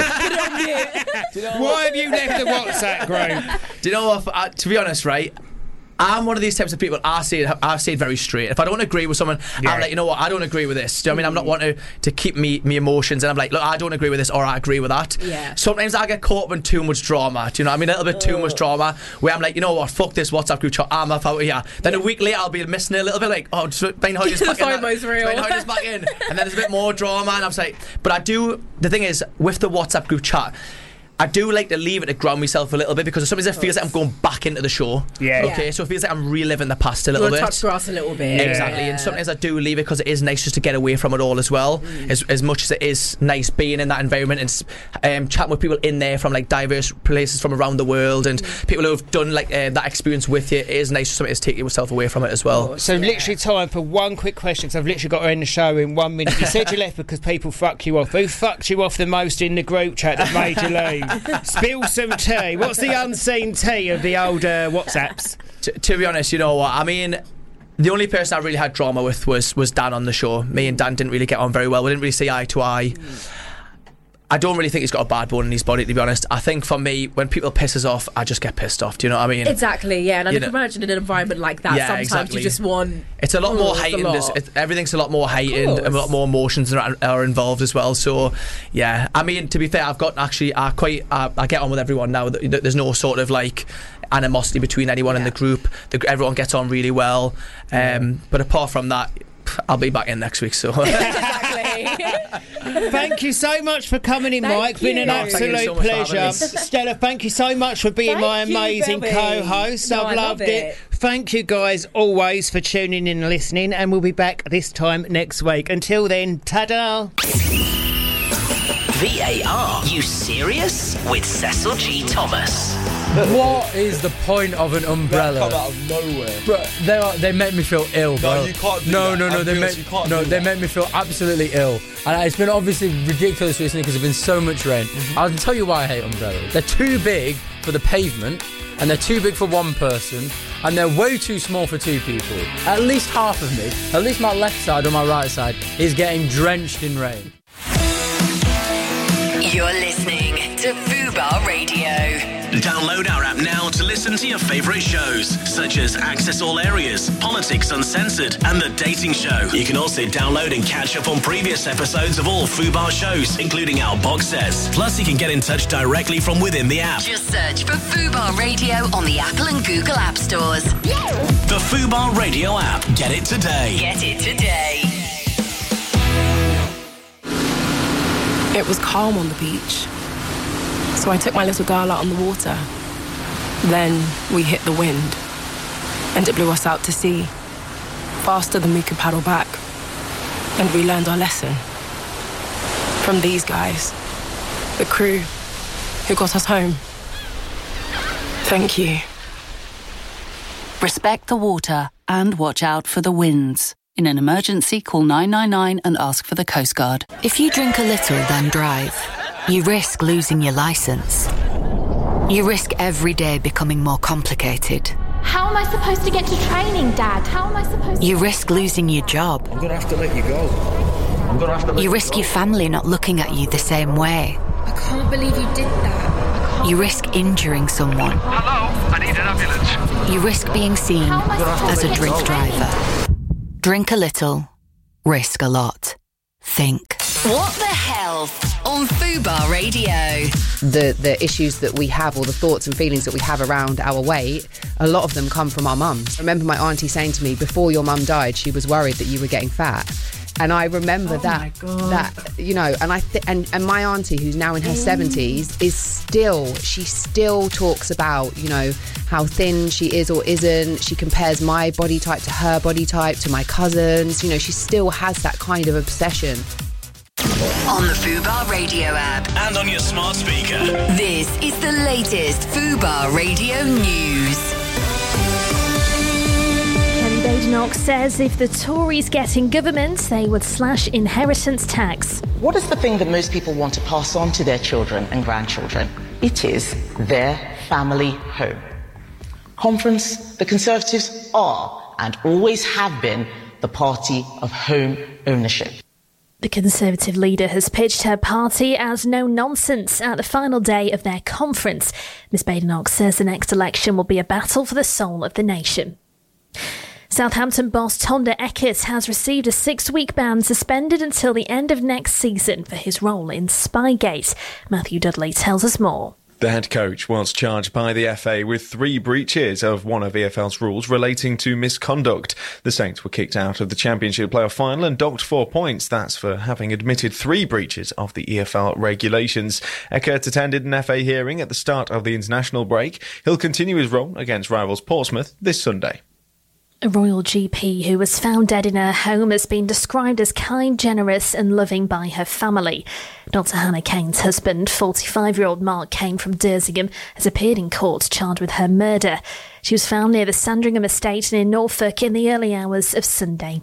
Do you know Why have you left the WhatsApp group? Do you know what? Uh, to be honest, right? I'm one of these types of people. I say it. I say it very straight. If I don't agree with someone, yeah. I'm like, you know what? I don't agree with this. Do you know what I mean? I'm not wanting to, to keep me me emotions, and I'm like, look, I don't agree with this, or I agree with that. Yeah. Sometimes I get caught up in too much drama. Do you know what I mean? A little bit too much drama, where I'm like, you know what? Fuck this WhatsApp group chat. I'm off out of here. Then yeah. a week later, I'll be missing it a little bit, like, oh, just Bain Hodges back in. FOMO's real. Bain Hodges back in, and then there's a bit more drama, and I'm like, but I do. The thing is, with the WhatsApp group chat, I do like to leave it to ground myself a little bit, because sometimes it feels like I'm going back into the show. Yeah. Okay, yeah. so it feels like I'm reliving the past a little bit. Touch grass a little bit. Exactly, yeah. and sometimes I do leave it because it is nice just to get away from it all as well. Mm. As, as much as it is nice being in that environment and um, chatting with people in there from like diverse places from around the world, and mm. people who have done like uh, that experience with you, it is nice sometimes to take yourself away from it as well. So yeah. literally time for one quick question, because I've literally got to end the show in one minute. You said you left because people fuck you off. Who fucked you off the most in the group chat that made you leave? Spill some tea. What's the unseen tea of the old uh, WhatsApps? T- to be honest, you know what? I mean, the only person I really had drama with was was Dan on the show. Me and Dan didn't really get on very well. We didn't really see eye to eye. Mm. I don't really think he's got a bad bone in his body, to be honest. I think for me, when people piss us off, I just get pissed off. Do you know what I mean? Exactly, yeah. And I You can know- imagine in an environment like that, Yeah, sometimes exactly. you just want... It's a lot more Oh, it's a heightened. lot. It's, it's, everything's a lot more heightened, course. and a lot more emotions are, are involved as well. So, yeah. I mean, to be fair, I've got actually, I quite, I, I get on with everyone now. There's no sort of like animosity between anyone in the group. The, everyone gets on really well. Um, but apart from that, I'll be back in next week. So. Thank you so much for coming in, Thank Mike. Been an you. Oh, thank you absolute so much for having pleasure. me. Stella, thank you so much for being Thank my you, amazing Bebby. co-host. No, I've I love loved it. it. Thank you guys always for tuning in and listening, and we'll be back this time next week. Until then, ta-da! V A R, you serious? With Cecil G. Thomas. What is the point of an umbrella? Come out of nowhere. Bro, they are, they make me feel ill, bro. No, you can't do no, that. No, no, I'm they serious, make you can't no, do they that. make me feel absolutely ill. And it's been obviously ridiculous recently because there's been so much rain. Mm-hmm. I'll tell you why I hate umbrellas. They're too big for the pavement, and they're too big for one person, and they're way too small for two people. At least half of me, at least my left side or my right side, is getting drenched in rain. You're listening to Fubar Radio. Download our app now to listen to your favourite shows, such as Access All Areas, Politics Uncensored, and The Dating Show. You can also download and catch up on previous episodes of all Fubar shows, including our box sets. Plus, you can get in touch directly from within the app. Just search for Fubar Radio on the Apple and Google App Stores. The Fubar Radio app. Get it today. Get it today. It was calm on the beach, so I took my little girl out on the water. Then we hit the wind, and it blew us out to sea, faster than we could paddle back. And we learned our lesson from these guys, the crew who got us home. Thank you. Respect the water and watch out for the winds. In an emergency, call nine nine nine and ask for the Coast Guard. If you drink a little, then drive. You risk losing your license. You risk every day becoming more complicated. How am I supposed to get to training, Dad? How am I supposed to... You risk losing your job. I'm going to have to let you go. I'm going to have to let You you risk go. your family not looking at you the same way. I can't believe you did that. You risk injuring someone. Hello, I need an ambulance. You risk being seen How am I supposed as to a get drink to driver. Drink a little, risk a lot. Think. What the Health on Fubar Radio. The the issues that we have, or the thoughts and feelings that we have around our weight, a lot of them come from our mums. I remember my auntie saying to me, before your mum died, she was worried that you were getting fat. And I remember Oh that, my God. that you know, and I th- and and my auntie, who's now in her seventies, is still she still talks about, you know, how thin she is or isn't. She compares my body type to her body type, to my cousins. You know, she still has that kind of obsession. On the Fubar Radio app. And on your smart speaker. This is the latest Fubar Radio news. Ken Badenoch says if the Tories get in government, they would slash inheritance tax. What is the thing that most people want to pass on to their children and grandchildren? It is their family home. Conference, the Conservatives are and always have been the party of home ownership. The Conservative leader has pitched her party as no nonsense at the final day of their conference. Miz Badenoch says the next election will be a battle for the soul of the nation. Southampton boss Tonda Eckert has received a six-week ban suspended until the end of next season for his role in Spygate. Matthew Dudley tells us more. The head coach was charged by the F A with three breaches of one of E F L's rules relating to misconduct. The Saints were kicked out of the Championship playoff final and docked four points. That's for having admitted three breaches of the E F L regulations. Eckert attended an F A hearing at the start of the international break. He'll continue his role against rivals Portsmouth this Sunday. A royal G P who was found dead in her home has been described as kind, generous and loving by her family. Doctor Hannah Kane's husband, forty-five-year-old Mark Kane from Dersingham, has appeared in court charged with her murder. She was found near the Sandringham estate near Norfolk in the early hours of Sunday.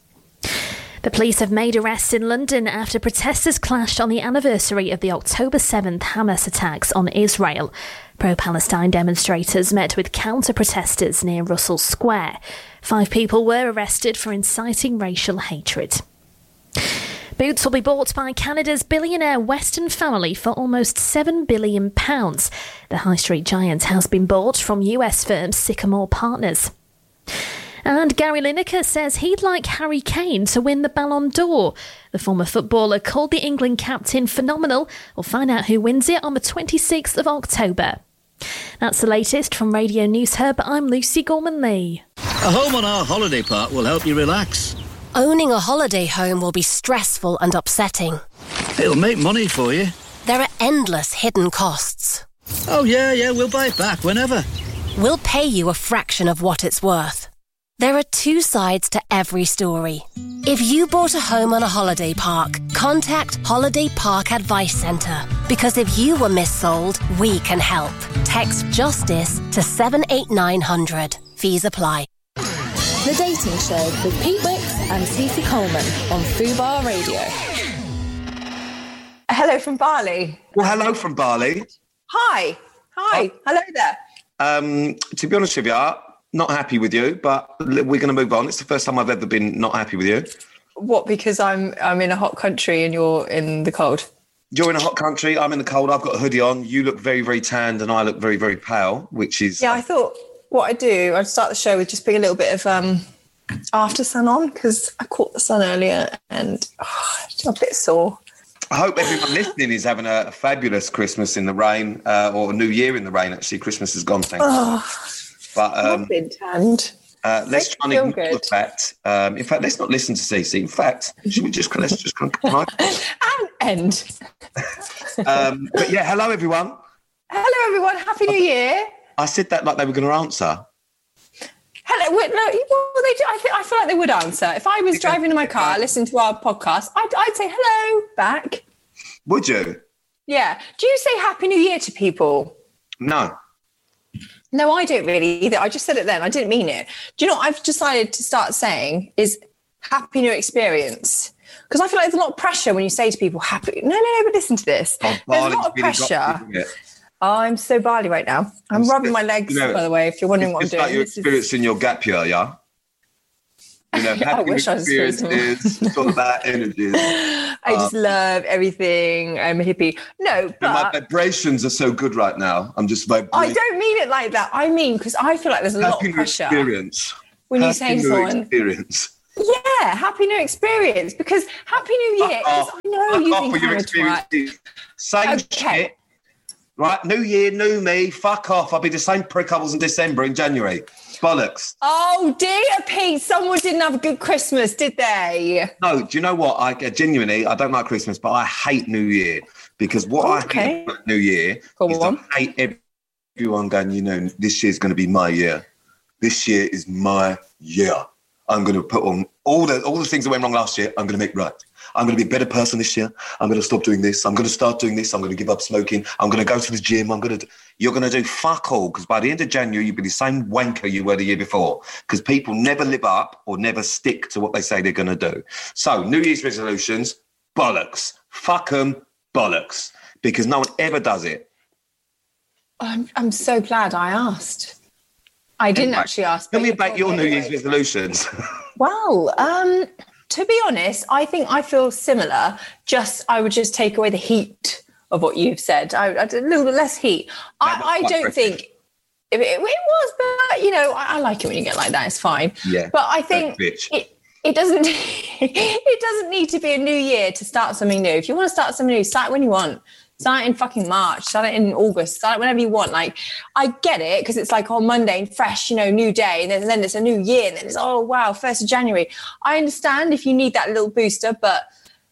The police have made arrests in London after protesters clashed on the anniversary of the October seventh Hamas attacks on Israel. Pro-Palestine demonstrators met with counter-protesters near Russell Square. Five people were arrested for inciting racial hatred. Boots will be bought by Canada's billionaire Weston family for almost seven billion pounds. The high street giant has been bought from U S firm Sycamore Partners. And Gary Lineker says he'd like Harry Kane to win the Ballon d'Or. The former footballer called the England captain phenomenal. We'll find out who wins it on the twenty-sixth of October. That's the latest from Radio News Hub. I'm Lucy Gorman-Lee. A home on our holiday park will help you relax. Owning a holiday home will be stressful and upsetting. It'll make money for you. There are endless hidden costs. Oh, yeah, yeah, we'll buy it back whenever. We'll pay you a fraction of what it's worth. There are two sides to every story. If you bought a home on a holiday park, contact Holiday Park Advice Centre. Because if you were missold, we can help. Text JUSTICE to seven eight nine hundred. Fees apply. The Dating Show with Pete Wicks and Stacey Coleman on Fubar Radio. Hello from Bali. Well, hello from Bali. Hi. Hi. Oh. Hello there. Um, to be honest with you, not happy with you, but we're going to move on. It's the first time I've ever been not happy with you. What, because I'm I'm in a hot country and you're in the cold? You're in a hot country, I'm in the cold, I've got a hoodie on, you look very, very tanned and I look very, very pale, which is... Yeah, I thought what I'd do, I'd start the show with just being a little bit of um, after sun on, because I caught the sun earlier and oh, I'm a bit sore. I hope everyone listening is having a, a fabulous Christmas in the rain, uh, or New Year in the rain, actually. Christmas is gone, thank oh, you. But um, I've been tanned. Uh, let's try and ignore good. the fact. Um, in fact, let's not listen to Cece. In fact, should we just let's just come on? And end. um, but yeah, hello everyone. Hello everyone. Happy New Year. I said that like they were going to answer. Hello. Wait, no, well, they do, I, th- I feel like they would answer. If I was driving in my car, listening to our podcast, I'd, I'd say hello back. Would you? Yeah. Do you say Happy New Year to people? No. No, I don't really either. I just said it then. I didn't mean it. Do you know what I've decided to start saying is Happy New Experience? Because I feel like there's a lot of pressure when you say to people, happy. No, no, no, but listen to this. Oh, there's a lot of Barley's really got pressure. you, isn't it? Oh, I'm so barley right now. I'm rubbing my legs, You know, by the way, if you're wondering it's what I'm just doing. like you're This is- experiencing your gap year, yeah? You know, I happy wish I was experiences, it's all about energy. I just Um, love everything. I'm a hippie. No, and my but vibrations are so good right now. I'm just vibrating. I don't mean it like that. I mean, because I feel like there's a lot Happy of new pressure. experience. when you Happy say new someone- experience. Yeah, happy new experience. Because happy new year. 'cause Fuck I know Fuck you off think with your I'm a twat. experiences. Same Okay. shit. Right, new year, new me. Fuck off. I'll be the same prick I was in December, in January. Bollocks. Oh dear, Pete. Someone didn't have a good Christmas, did they? No, do you know what? I genuinely, I don't like Christmas, but I hate New Year because what I Okay. hate about New Year Go is on. I hate everyone going, you know, this year's going to be my year. This year is my year. I'm going to put on all the all the things that went wrong last year. I'm going to make right. I'm going to be a better person this year. I'm going to stop doing this. I'm going to start doing this. I'm going to give up smoking. I'm going to go to the gym. I'm going to. You're going to do fuck all because by the end of January you'll be the same wanker you were the year before. Because people never live up or never stick to what they say they're going to do. So New Year's resolutions, bollocks. Fuck them, bollocks. Because no one ever does it. I'm, I'm so glad I asked. I didn't Anyway, actually ask. Tell but me you about told your me New anyway. Year's resolutions. Well, um, to be honest, I think I feel similar. Just I would just take away the heat of what you've said. I, I did a little bit less heat. I, I quite don't aggressive. think it, it, it was, but you know, I, I like it when you get like that. It's fine. Yeah, But I think bitch. it it doesn't it doesn't need to be a new year to start something new. If you want to start something new, start it when you want. Start it in fucking March, start it in August, start it whenever you want. Like, I get it because it's like on Monday and fresh, you know, new day. And then, and then it's a new year. And then it's, oh, wow, first of January. I understand if you need that little booster, but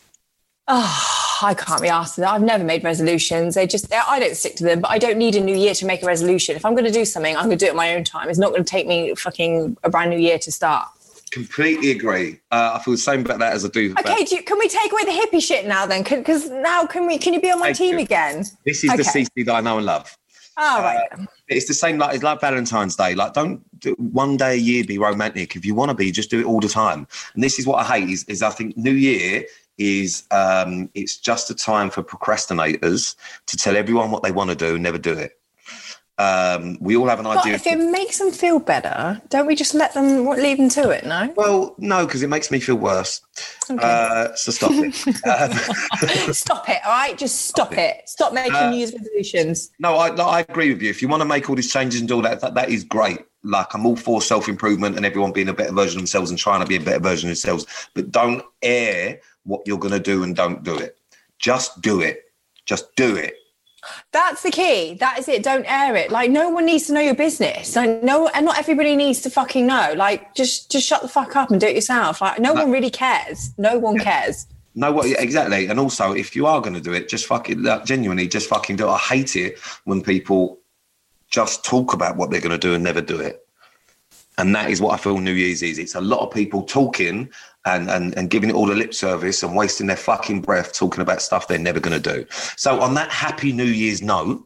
oh, I can't be asked for that. I've never made resolutions. They just, I don't stick to them, but I don't need a new year to make a resolution. If I'm going to do something, I'm going to do it at my own time. It's not going to take me fucking a brand new year to start. Completely agree. Uh, I feel the same about that as I do. about- Okay, do you, can we take away the hippie shit now then? Because now can we? Can you be on my Thank team you. again? This is okay. the C C that I know and love. All right. Uh, it's the same like it's like Valentine's Day. Like, don't do, one day a year be romantic. If you want to be, just do it all the time. And this is what I hate is, is I think New Year is um, it's just a time for procrastinators to tell everyone what they want to do and never do it. Um, we all have an But idea. if it makes them feel better, don't we just let them leave them to it? No. Well, no, because it makes me feel worse. Okay. Uh, so stop it. um, Stop it, all right? Just stop it. Stop making Uh, New Year's resolutions. No, I, I agree with you. If you want to make all these changes and do all that, that, that is great. Like, I'm all for self-improvement and everyone being a better version of themselves and trying to be a better version of themselves. But don't air what you're going to do and don't do it. Just do it. Just do it. That's the key. That is it. Don't air it. Like, no one needs to know your business. Like, no, and not everybody needs to fucking know. Like, just just shut the fuck up and do it yourself. Like, no, No. one really cares. No one cares. No, what exactly? And also, if you are going to do it, just fucking like, genuinely, just fucking do it. I hate it when people just talk about what they're going to do and never do it. And that is what I feel New Year's is. It's a lot of people talking and, and, and giving it all the lip service and wasting their fucking breath talking about stuff they're never going to do. So on that happy New Year's note,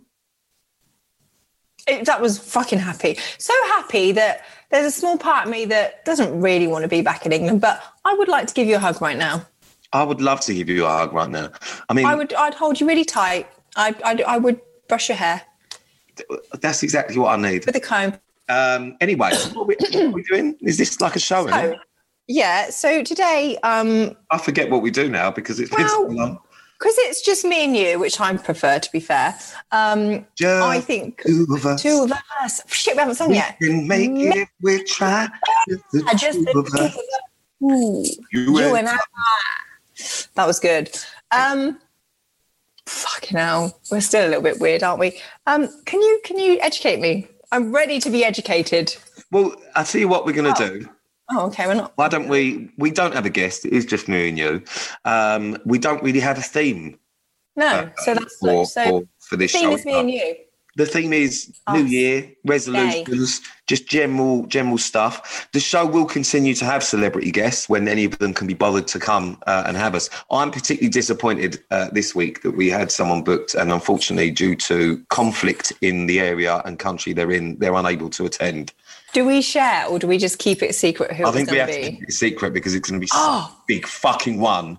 It, that was fucking happy. So happy that there's a small part of me that doesn't really want to be back in England, but I would like to give you a hug right now. I would love to give you a hug right now. I mean, I would. I'd hold you really tight. I. I. I would brush your hair that's exactly what I need. with a comb. Um, anyway, what are, we, what are we doing? Is this like a show? isn't So, it? yeah. So today, um, I forget what we do now because it's been so long. because it's just me and you, which I prefer, to be fair. Um, Just I think two of us. two of us. Shit, we haven't sung We yet. can make it. We try. Just the I just two of us. Ooh, You you and and I. That was good. Um, fucking hell, we're still a little bit weird, aren't we? Um, can you can you educate me? I'm ready to be educated. Well, I'll tell you what we're going to do. Oh, okay, we're not. Why don't we? We don't have a guest. It is just me and you. Um, we don't really have a theme No, uh, so that's for, so. for, for this the theme show. is me and you. The theme is Us. New Year, resolutions, just general general stuff. The show will continue to have celebrity guests when any of them can be bothered to come uh, and have us. I'm particularly disappointed uh, this week that we had someone booked and unfortunately due to conflict in the area and country they're in, they're unable to attend. Do we share or do we just keep it secret who I it's think we going have to to be? keep it secret because it's going to be Oh. such a big fucking one.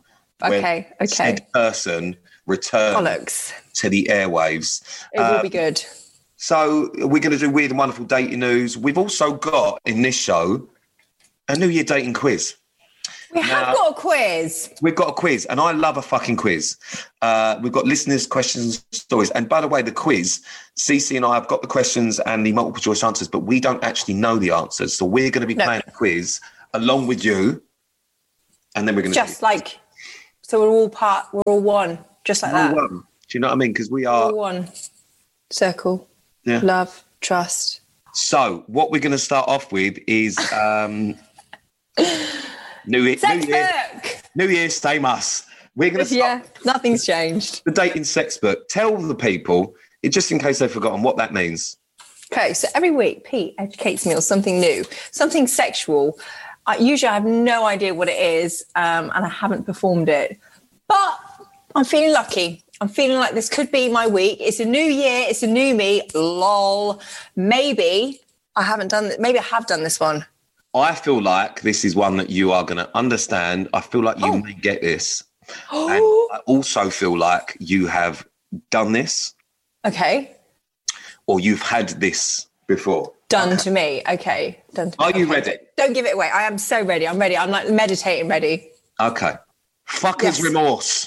Okay, when okay. said person returns Bollocks. to the airwaves. It will Um, be good. So we're going to do weird and wonderful dating news. We've also got in this show a New Year dating quiz. We have got a quiz. We've got a quiz, and I love a fucking quiz. Uh, we've got listeners' questions, stories. And by the way, the quiz, Cece and I have got the questions and the multiple choice answers, but we don't actually know the answers. So we're going to be No. playing a quiz along with you, and then we're going to Just like, so we're all part, we're all one, just like that. Do you know what I mean? Because we We're are all one. Circle. Yeah. Love. Trust. So what we're going to start off with is um, New Year, Sex New Year, book. New Year, same us. We're going to start Yeah, nothing's changed. the dating sex book. Tell the people, it- just in case they've forgotten, what that means. Okay, so every week Pete educates me on something new, something sexual. I, usually I have no idea what it is, um, and I haven't performed it. But I'm feeling lucky. I'm feeling like this could be my week. It's a new year. It's a new me. Lol. Maybe I haven't done it. Maybe I have done this one. I feel like this is one that you are going to understand. I feel like you Oh. may get this. And I also feel like you have done this Okay. or you've had this before. Done to me. Okay. Done to me. Are you Okay. ready? Don't give it away. I am so ready. I'm ready. I'm like meditating ready. Okay. Fucker's Yes. remorse.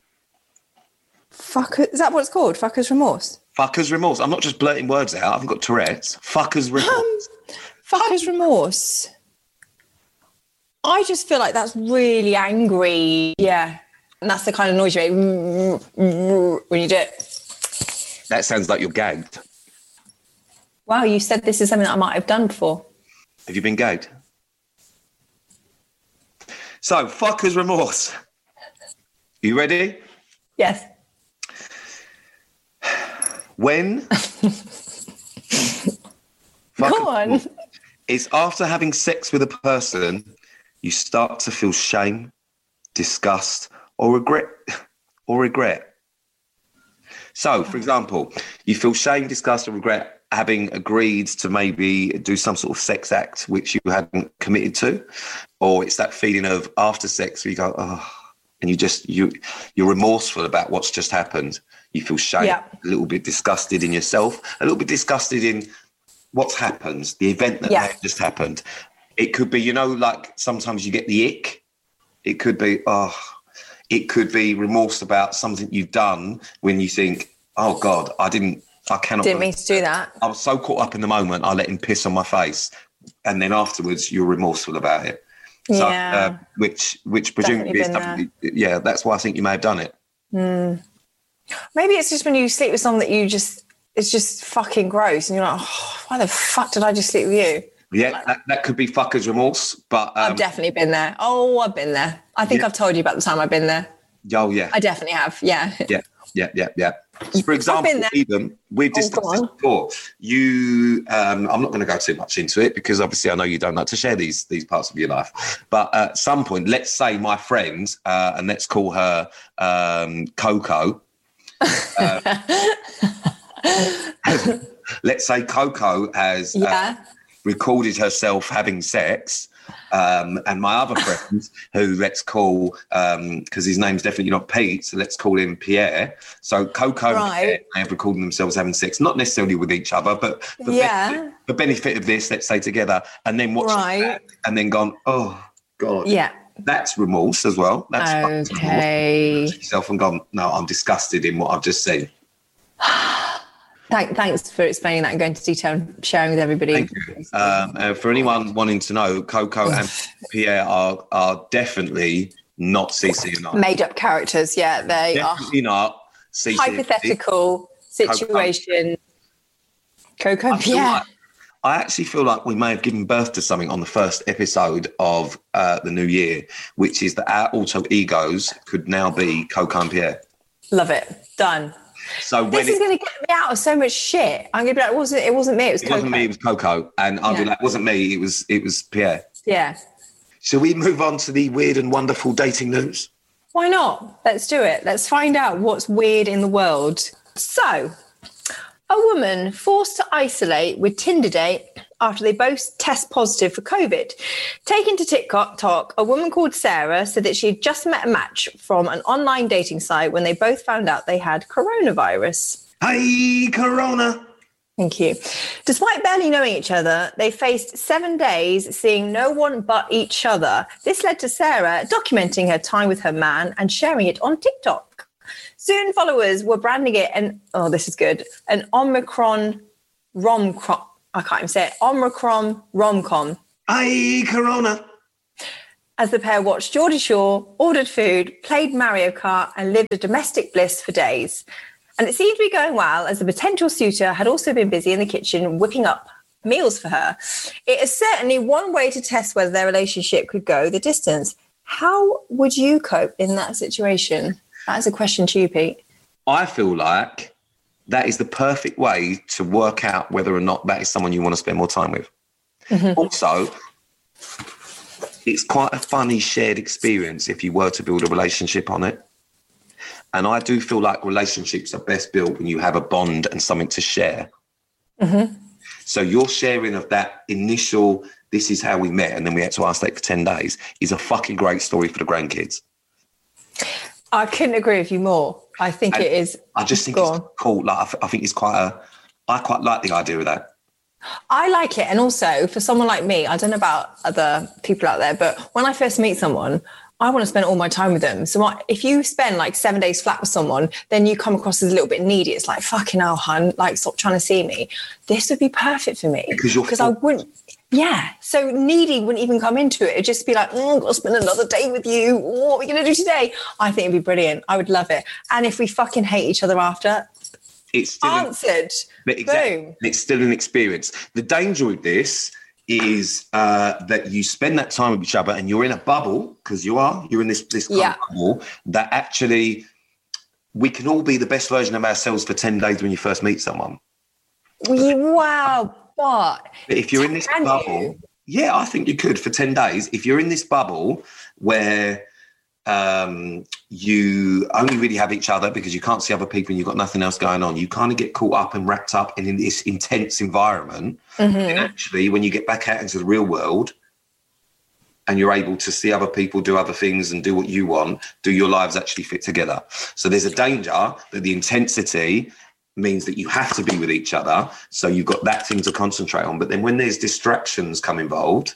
Fuck. Is that what it's called? Fucker's remorse. Fucker's remorse. I'm not just blurting words out. I haven't got Tourette's. Fucker's remorse. Fucker's remorse. I just feel like that's really angry. Yeah. And that's the kind of noise you make when you do it. That sounds like you're gagged. Wow, you said this is something that I might have done before. Have you been gagged? So, fucker's remorse. You ready? Yes. When Go on. it's after having sex with a person, you start to feel shame, disgust, or regret, or regret. So, for example, you feel shame, disgust, or regret having agreed to maybe do some sort of sex act which you hadn't committed to, or it's that feeling of after sex where you go, oh, and you just you you're remorseful about what's just happened. You feel shame, Yeah. a little bit disgusted in yourself, a little bit disgusted in what's happened, the event that Yeah. may have just happened. It could be, you know, like sometimes you get the ick. It could be, oh, it could be remorse about something you've done when you think, oh God, I didn't, I cannot. Didn't mean to do that. I was so caught up in the moment, I let him piss on my face. And then afterwards, you're remorseful about it. So, Yeah. uh, which, which presumably is Definitely something, yeah, that's why I think you may have done it. Hmm. Maybe it's just when you sleep with someone that you just, it's just fucking gross. And you're like, oh, why the fuck did I just sleep with you? Yeah, that, that could be fucker's remorse, but um, I've definitely been there. Oh, I've been there. I think Yeah. I've told you about the time I've been there. oh yeah, I definitely have. Yeah. yeah, yeah, yeah, yeah. For example, been there. even we've Oh, discussed go this on. before. You, um, I'm not going to go too much into it because obviously I know you don't like to share these these parts of your life. But at some point, let's say my friend, uh, and let's call her um, Coco. Uh, let's say Coco has uh, Yeah. recorded herself having sex. Um, and my other friend, who let's call, because his name's definitely not Pete, so let's call him Pierre. So Coco and Right. Pierre may have recorded themselves having sex, not necessarily with each other, but for, Yeah. benefit, for benefit of this, let's say together, and then watch Right. it back and then gone, oh, God. Yeah. That's remorse as well. That's fucking Okay. remorse. Yourself and gone, no, I'm disgusted in what I've just seen. Thank, thanks for explaining that and going into detail and sharing with everybody. Thank you. Um, uh, for anyone wanting to know, Coco and Pierre are are definitely not C C and I. Made up characters, yeah, they Definitely not C C are and I. hypothetical situation. Coco I and feel Pierre. like- I actually feel like we may have given birth to something on the first episode of uh, the new year, which is that our alter egos could now be Coco and Pierre. Love it. Done. So when This is it, going to get me out of so much shit. I'm going to be like, it wasn't, it wasn't me, it was it Coco. wasn't me, it was Coco, and I'll be Yeah. like, it wasn't me, it was it was Pierre. Yeah. Shall we move on to the weird and wonderful dating news? Why not? Let's do it. Let's find out what's weird in the world. So, a woman forced to isolate with Tinder date after they both test positive for COVID. Taken to TikTok, a woman called Sarah said that she had just met a match from an online dating site when they both found out they had coronavirus. Hi, Corona. Thank you. Despite barely knowing each other, they faced seven days seeing no one but each other. This led to Sarah documenting her time with her man and sharing it on TikTok. Soon followers were branding it an, oh, this is good, an Omicron rom-com. I can't even say it. Omicron rom-com. Hi, Corona. As the pair watched Geordie Shore, ordered food, played Mario Kart and lived a domestic bliss for days. And it seemed to be going well, as the potential suitor had also been busy in the kitchen whipping up meals for her. It is certainly one way to test whether their relationship could go the distance. How would you cope in that situation? That is a question to you, Pete. I feel like that is the perfect way to work out whether or not that is someone you want to spend more time with. Mm-hmm. Also, it's quite a funny shared experience if you were to build a relationship on it. And I do feel like relationships are best built when you have a bond and something to share. Mm-hmm. So your sharing of that initial, this is how we met, and then we had to isolate for ten days, is a fucking great story for the grandkids. I couldn't agree with you more. I think and it is. I just think Go it's on. cool. Like I, th- I think it's quite a, I quite like the idea of that. I like it. And also for someone like me, I don't know about other people out there, but when I first meet someone, I want to spend all my time with them. So I, if you spend like seven days flat with someone, then you come across as a little bit needy. It's like, fucking hell, hun, like stop trying to see me. This would be perfect for me. Because you're Because I wouldn't, yeah. So needy wouldn't even come into it. It'd just be like, oh, I've got to spend another day with you. What are we going to do today? I think it'd be brilliant. I would love it. And if we fucking hate each other after, it's still answered. An, exactly, Boom. It's still an experience. The danger with this is uh, that you spend that time with each other and you're in a bubble, because you are, you're in this, this kind Yeah. of bubble, that actually we can all be the best version of ourselves for ten days when you first meet someone. Wow. But But if you're in this Can bubble, you? yeah, I think you could for ten days. If you're in this bubble where um, you only really have each other because you can't see other people and you've got nothing else going on, you kind of get caught up and wrapped up in, in this intense environment. Mm-hmm. And actually, when you get back out into the real world and you're able to see other people do other things and do what you want, do your lives actually fit together? So there's a danger that the intensity means that you have to be with each other. So you've got that thing to concentrate on. But then when there's distractions come involved,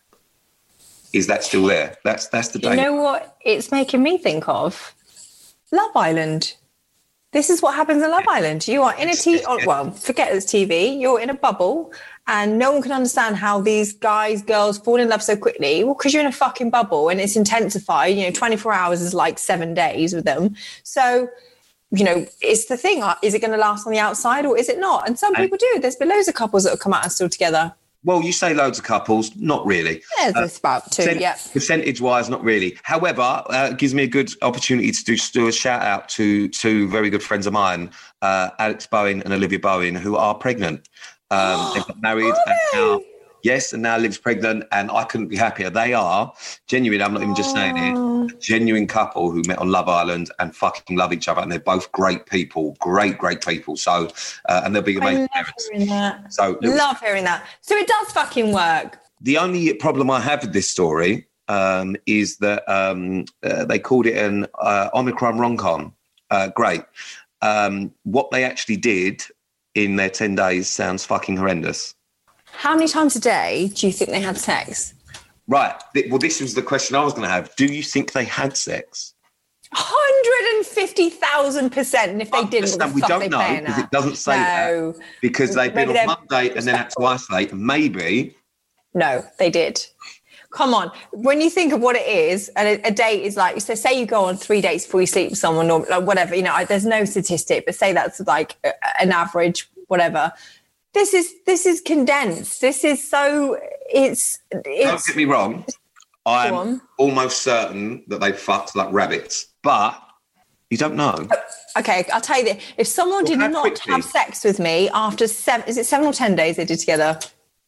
is that still there? That's that's the you danger. know what it's making me think of? Love Island. This is what happens in Love Island. You are in a T V, well, forget it's T V. You're in a bubble and no one can understand how these guys, girls fall in love so quickly. Well, because you're in a fucking bubble and it's intensified. You know, twenty-four hours is like seven days with them. So, you know, it's the thing. Is it going to last on the outside or is it not? And some people do. There's been loads of couples that have come out and still together. Well, you say loads of couples, not really. Yeah, there's about two, percent- yeah. Percentage-wise, not really. However, uh, it gives me a good opportunity to do, to do a shout-out to two very good friends of mine, uh, Alex Bowen and Olivia Bowen, who are pregnant. Um, they got married and now, yes, and now Liv's pregnant, and I couldn't be happier. They are genuine, I'm not even just saying it, a genuine couple who met on Love Island and fucking love each other, and they're both great people, great, great people. So, uh, and they'll be amazing I love parents. hearing that. So, Love hearing that. So it does fucking work. The only problem I have with this story um, is that um, uh, they called it an uh, Omicron rom-com. Uh, great. Um, what they actually did in their ten days sounds fucking horrendous. How many times a day do you think they had sex? Right. Th- Well, this was the question I was going to have. Do you think they had sex? one hundred fifty thousand percent. And if they didn't, what the we fuck don't they know playing because at? it doesn't say No. that. Because they've been Maybe on they're one date and then had to isolate. Maybe. No, they did. Come on. When you think of what it is, and a, a date is like, so say you go on three dates before you sleep with someone or like whatever, you know, I, there's no statistic, but say that's like a, an average, whatever. This is this is condensed. This is so it's Don't it's get me wrong. Go I'm on. almost certain that they fucked like rabbits, but you don't know. okay. I'll tell you this: if someone did how not quickly? have sex with me after seven, is it seven or ten days they did together?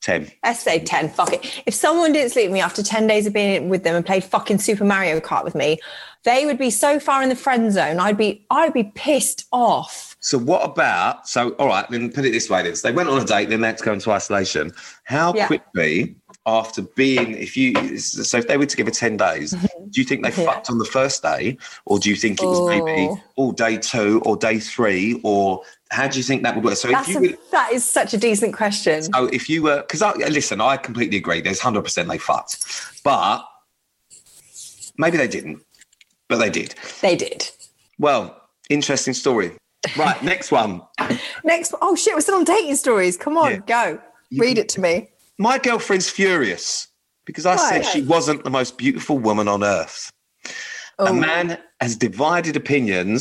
ten. Let's say ten. Fuck it. If someone didn't sleep with me after ten days of being with them and played fucking Super Mario Kart with me, they would be so far in the friend zone. I'd be, I'd be pissed off. So what about, so all right, then put it this way then. So they went on a date, then they had to go into isolation. How Yeah. quickly after being, if you, so if they were together ten days, do you think they Yeah. fucked on the first day? Or do you think it was maybe Oh. all day two or day three? Or how do you think that would work? So That's if you a, were, that is such a decent question. so if you were, because I, listen, I completely agree. There's one hundred percent they fucked. But maybe they didn't. But they did. They did. Well, interesting story. Right, next one. Next, oh shit, we're still on dating stories. Come on, Yeah. go. Read it to me. My girlfriend's furious because I Why? said she wasn't the most beautiful woman on earth. Oh. A man has divided opinions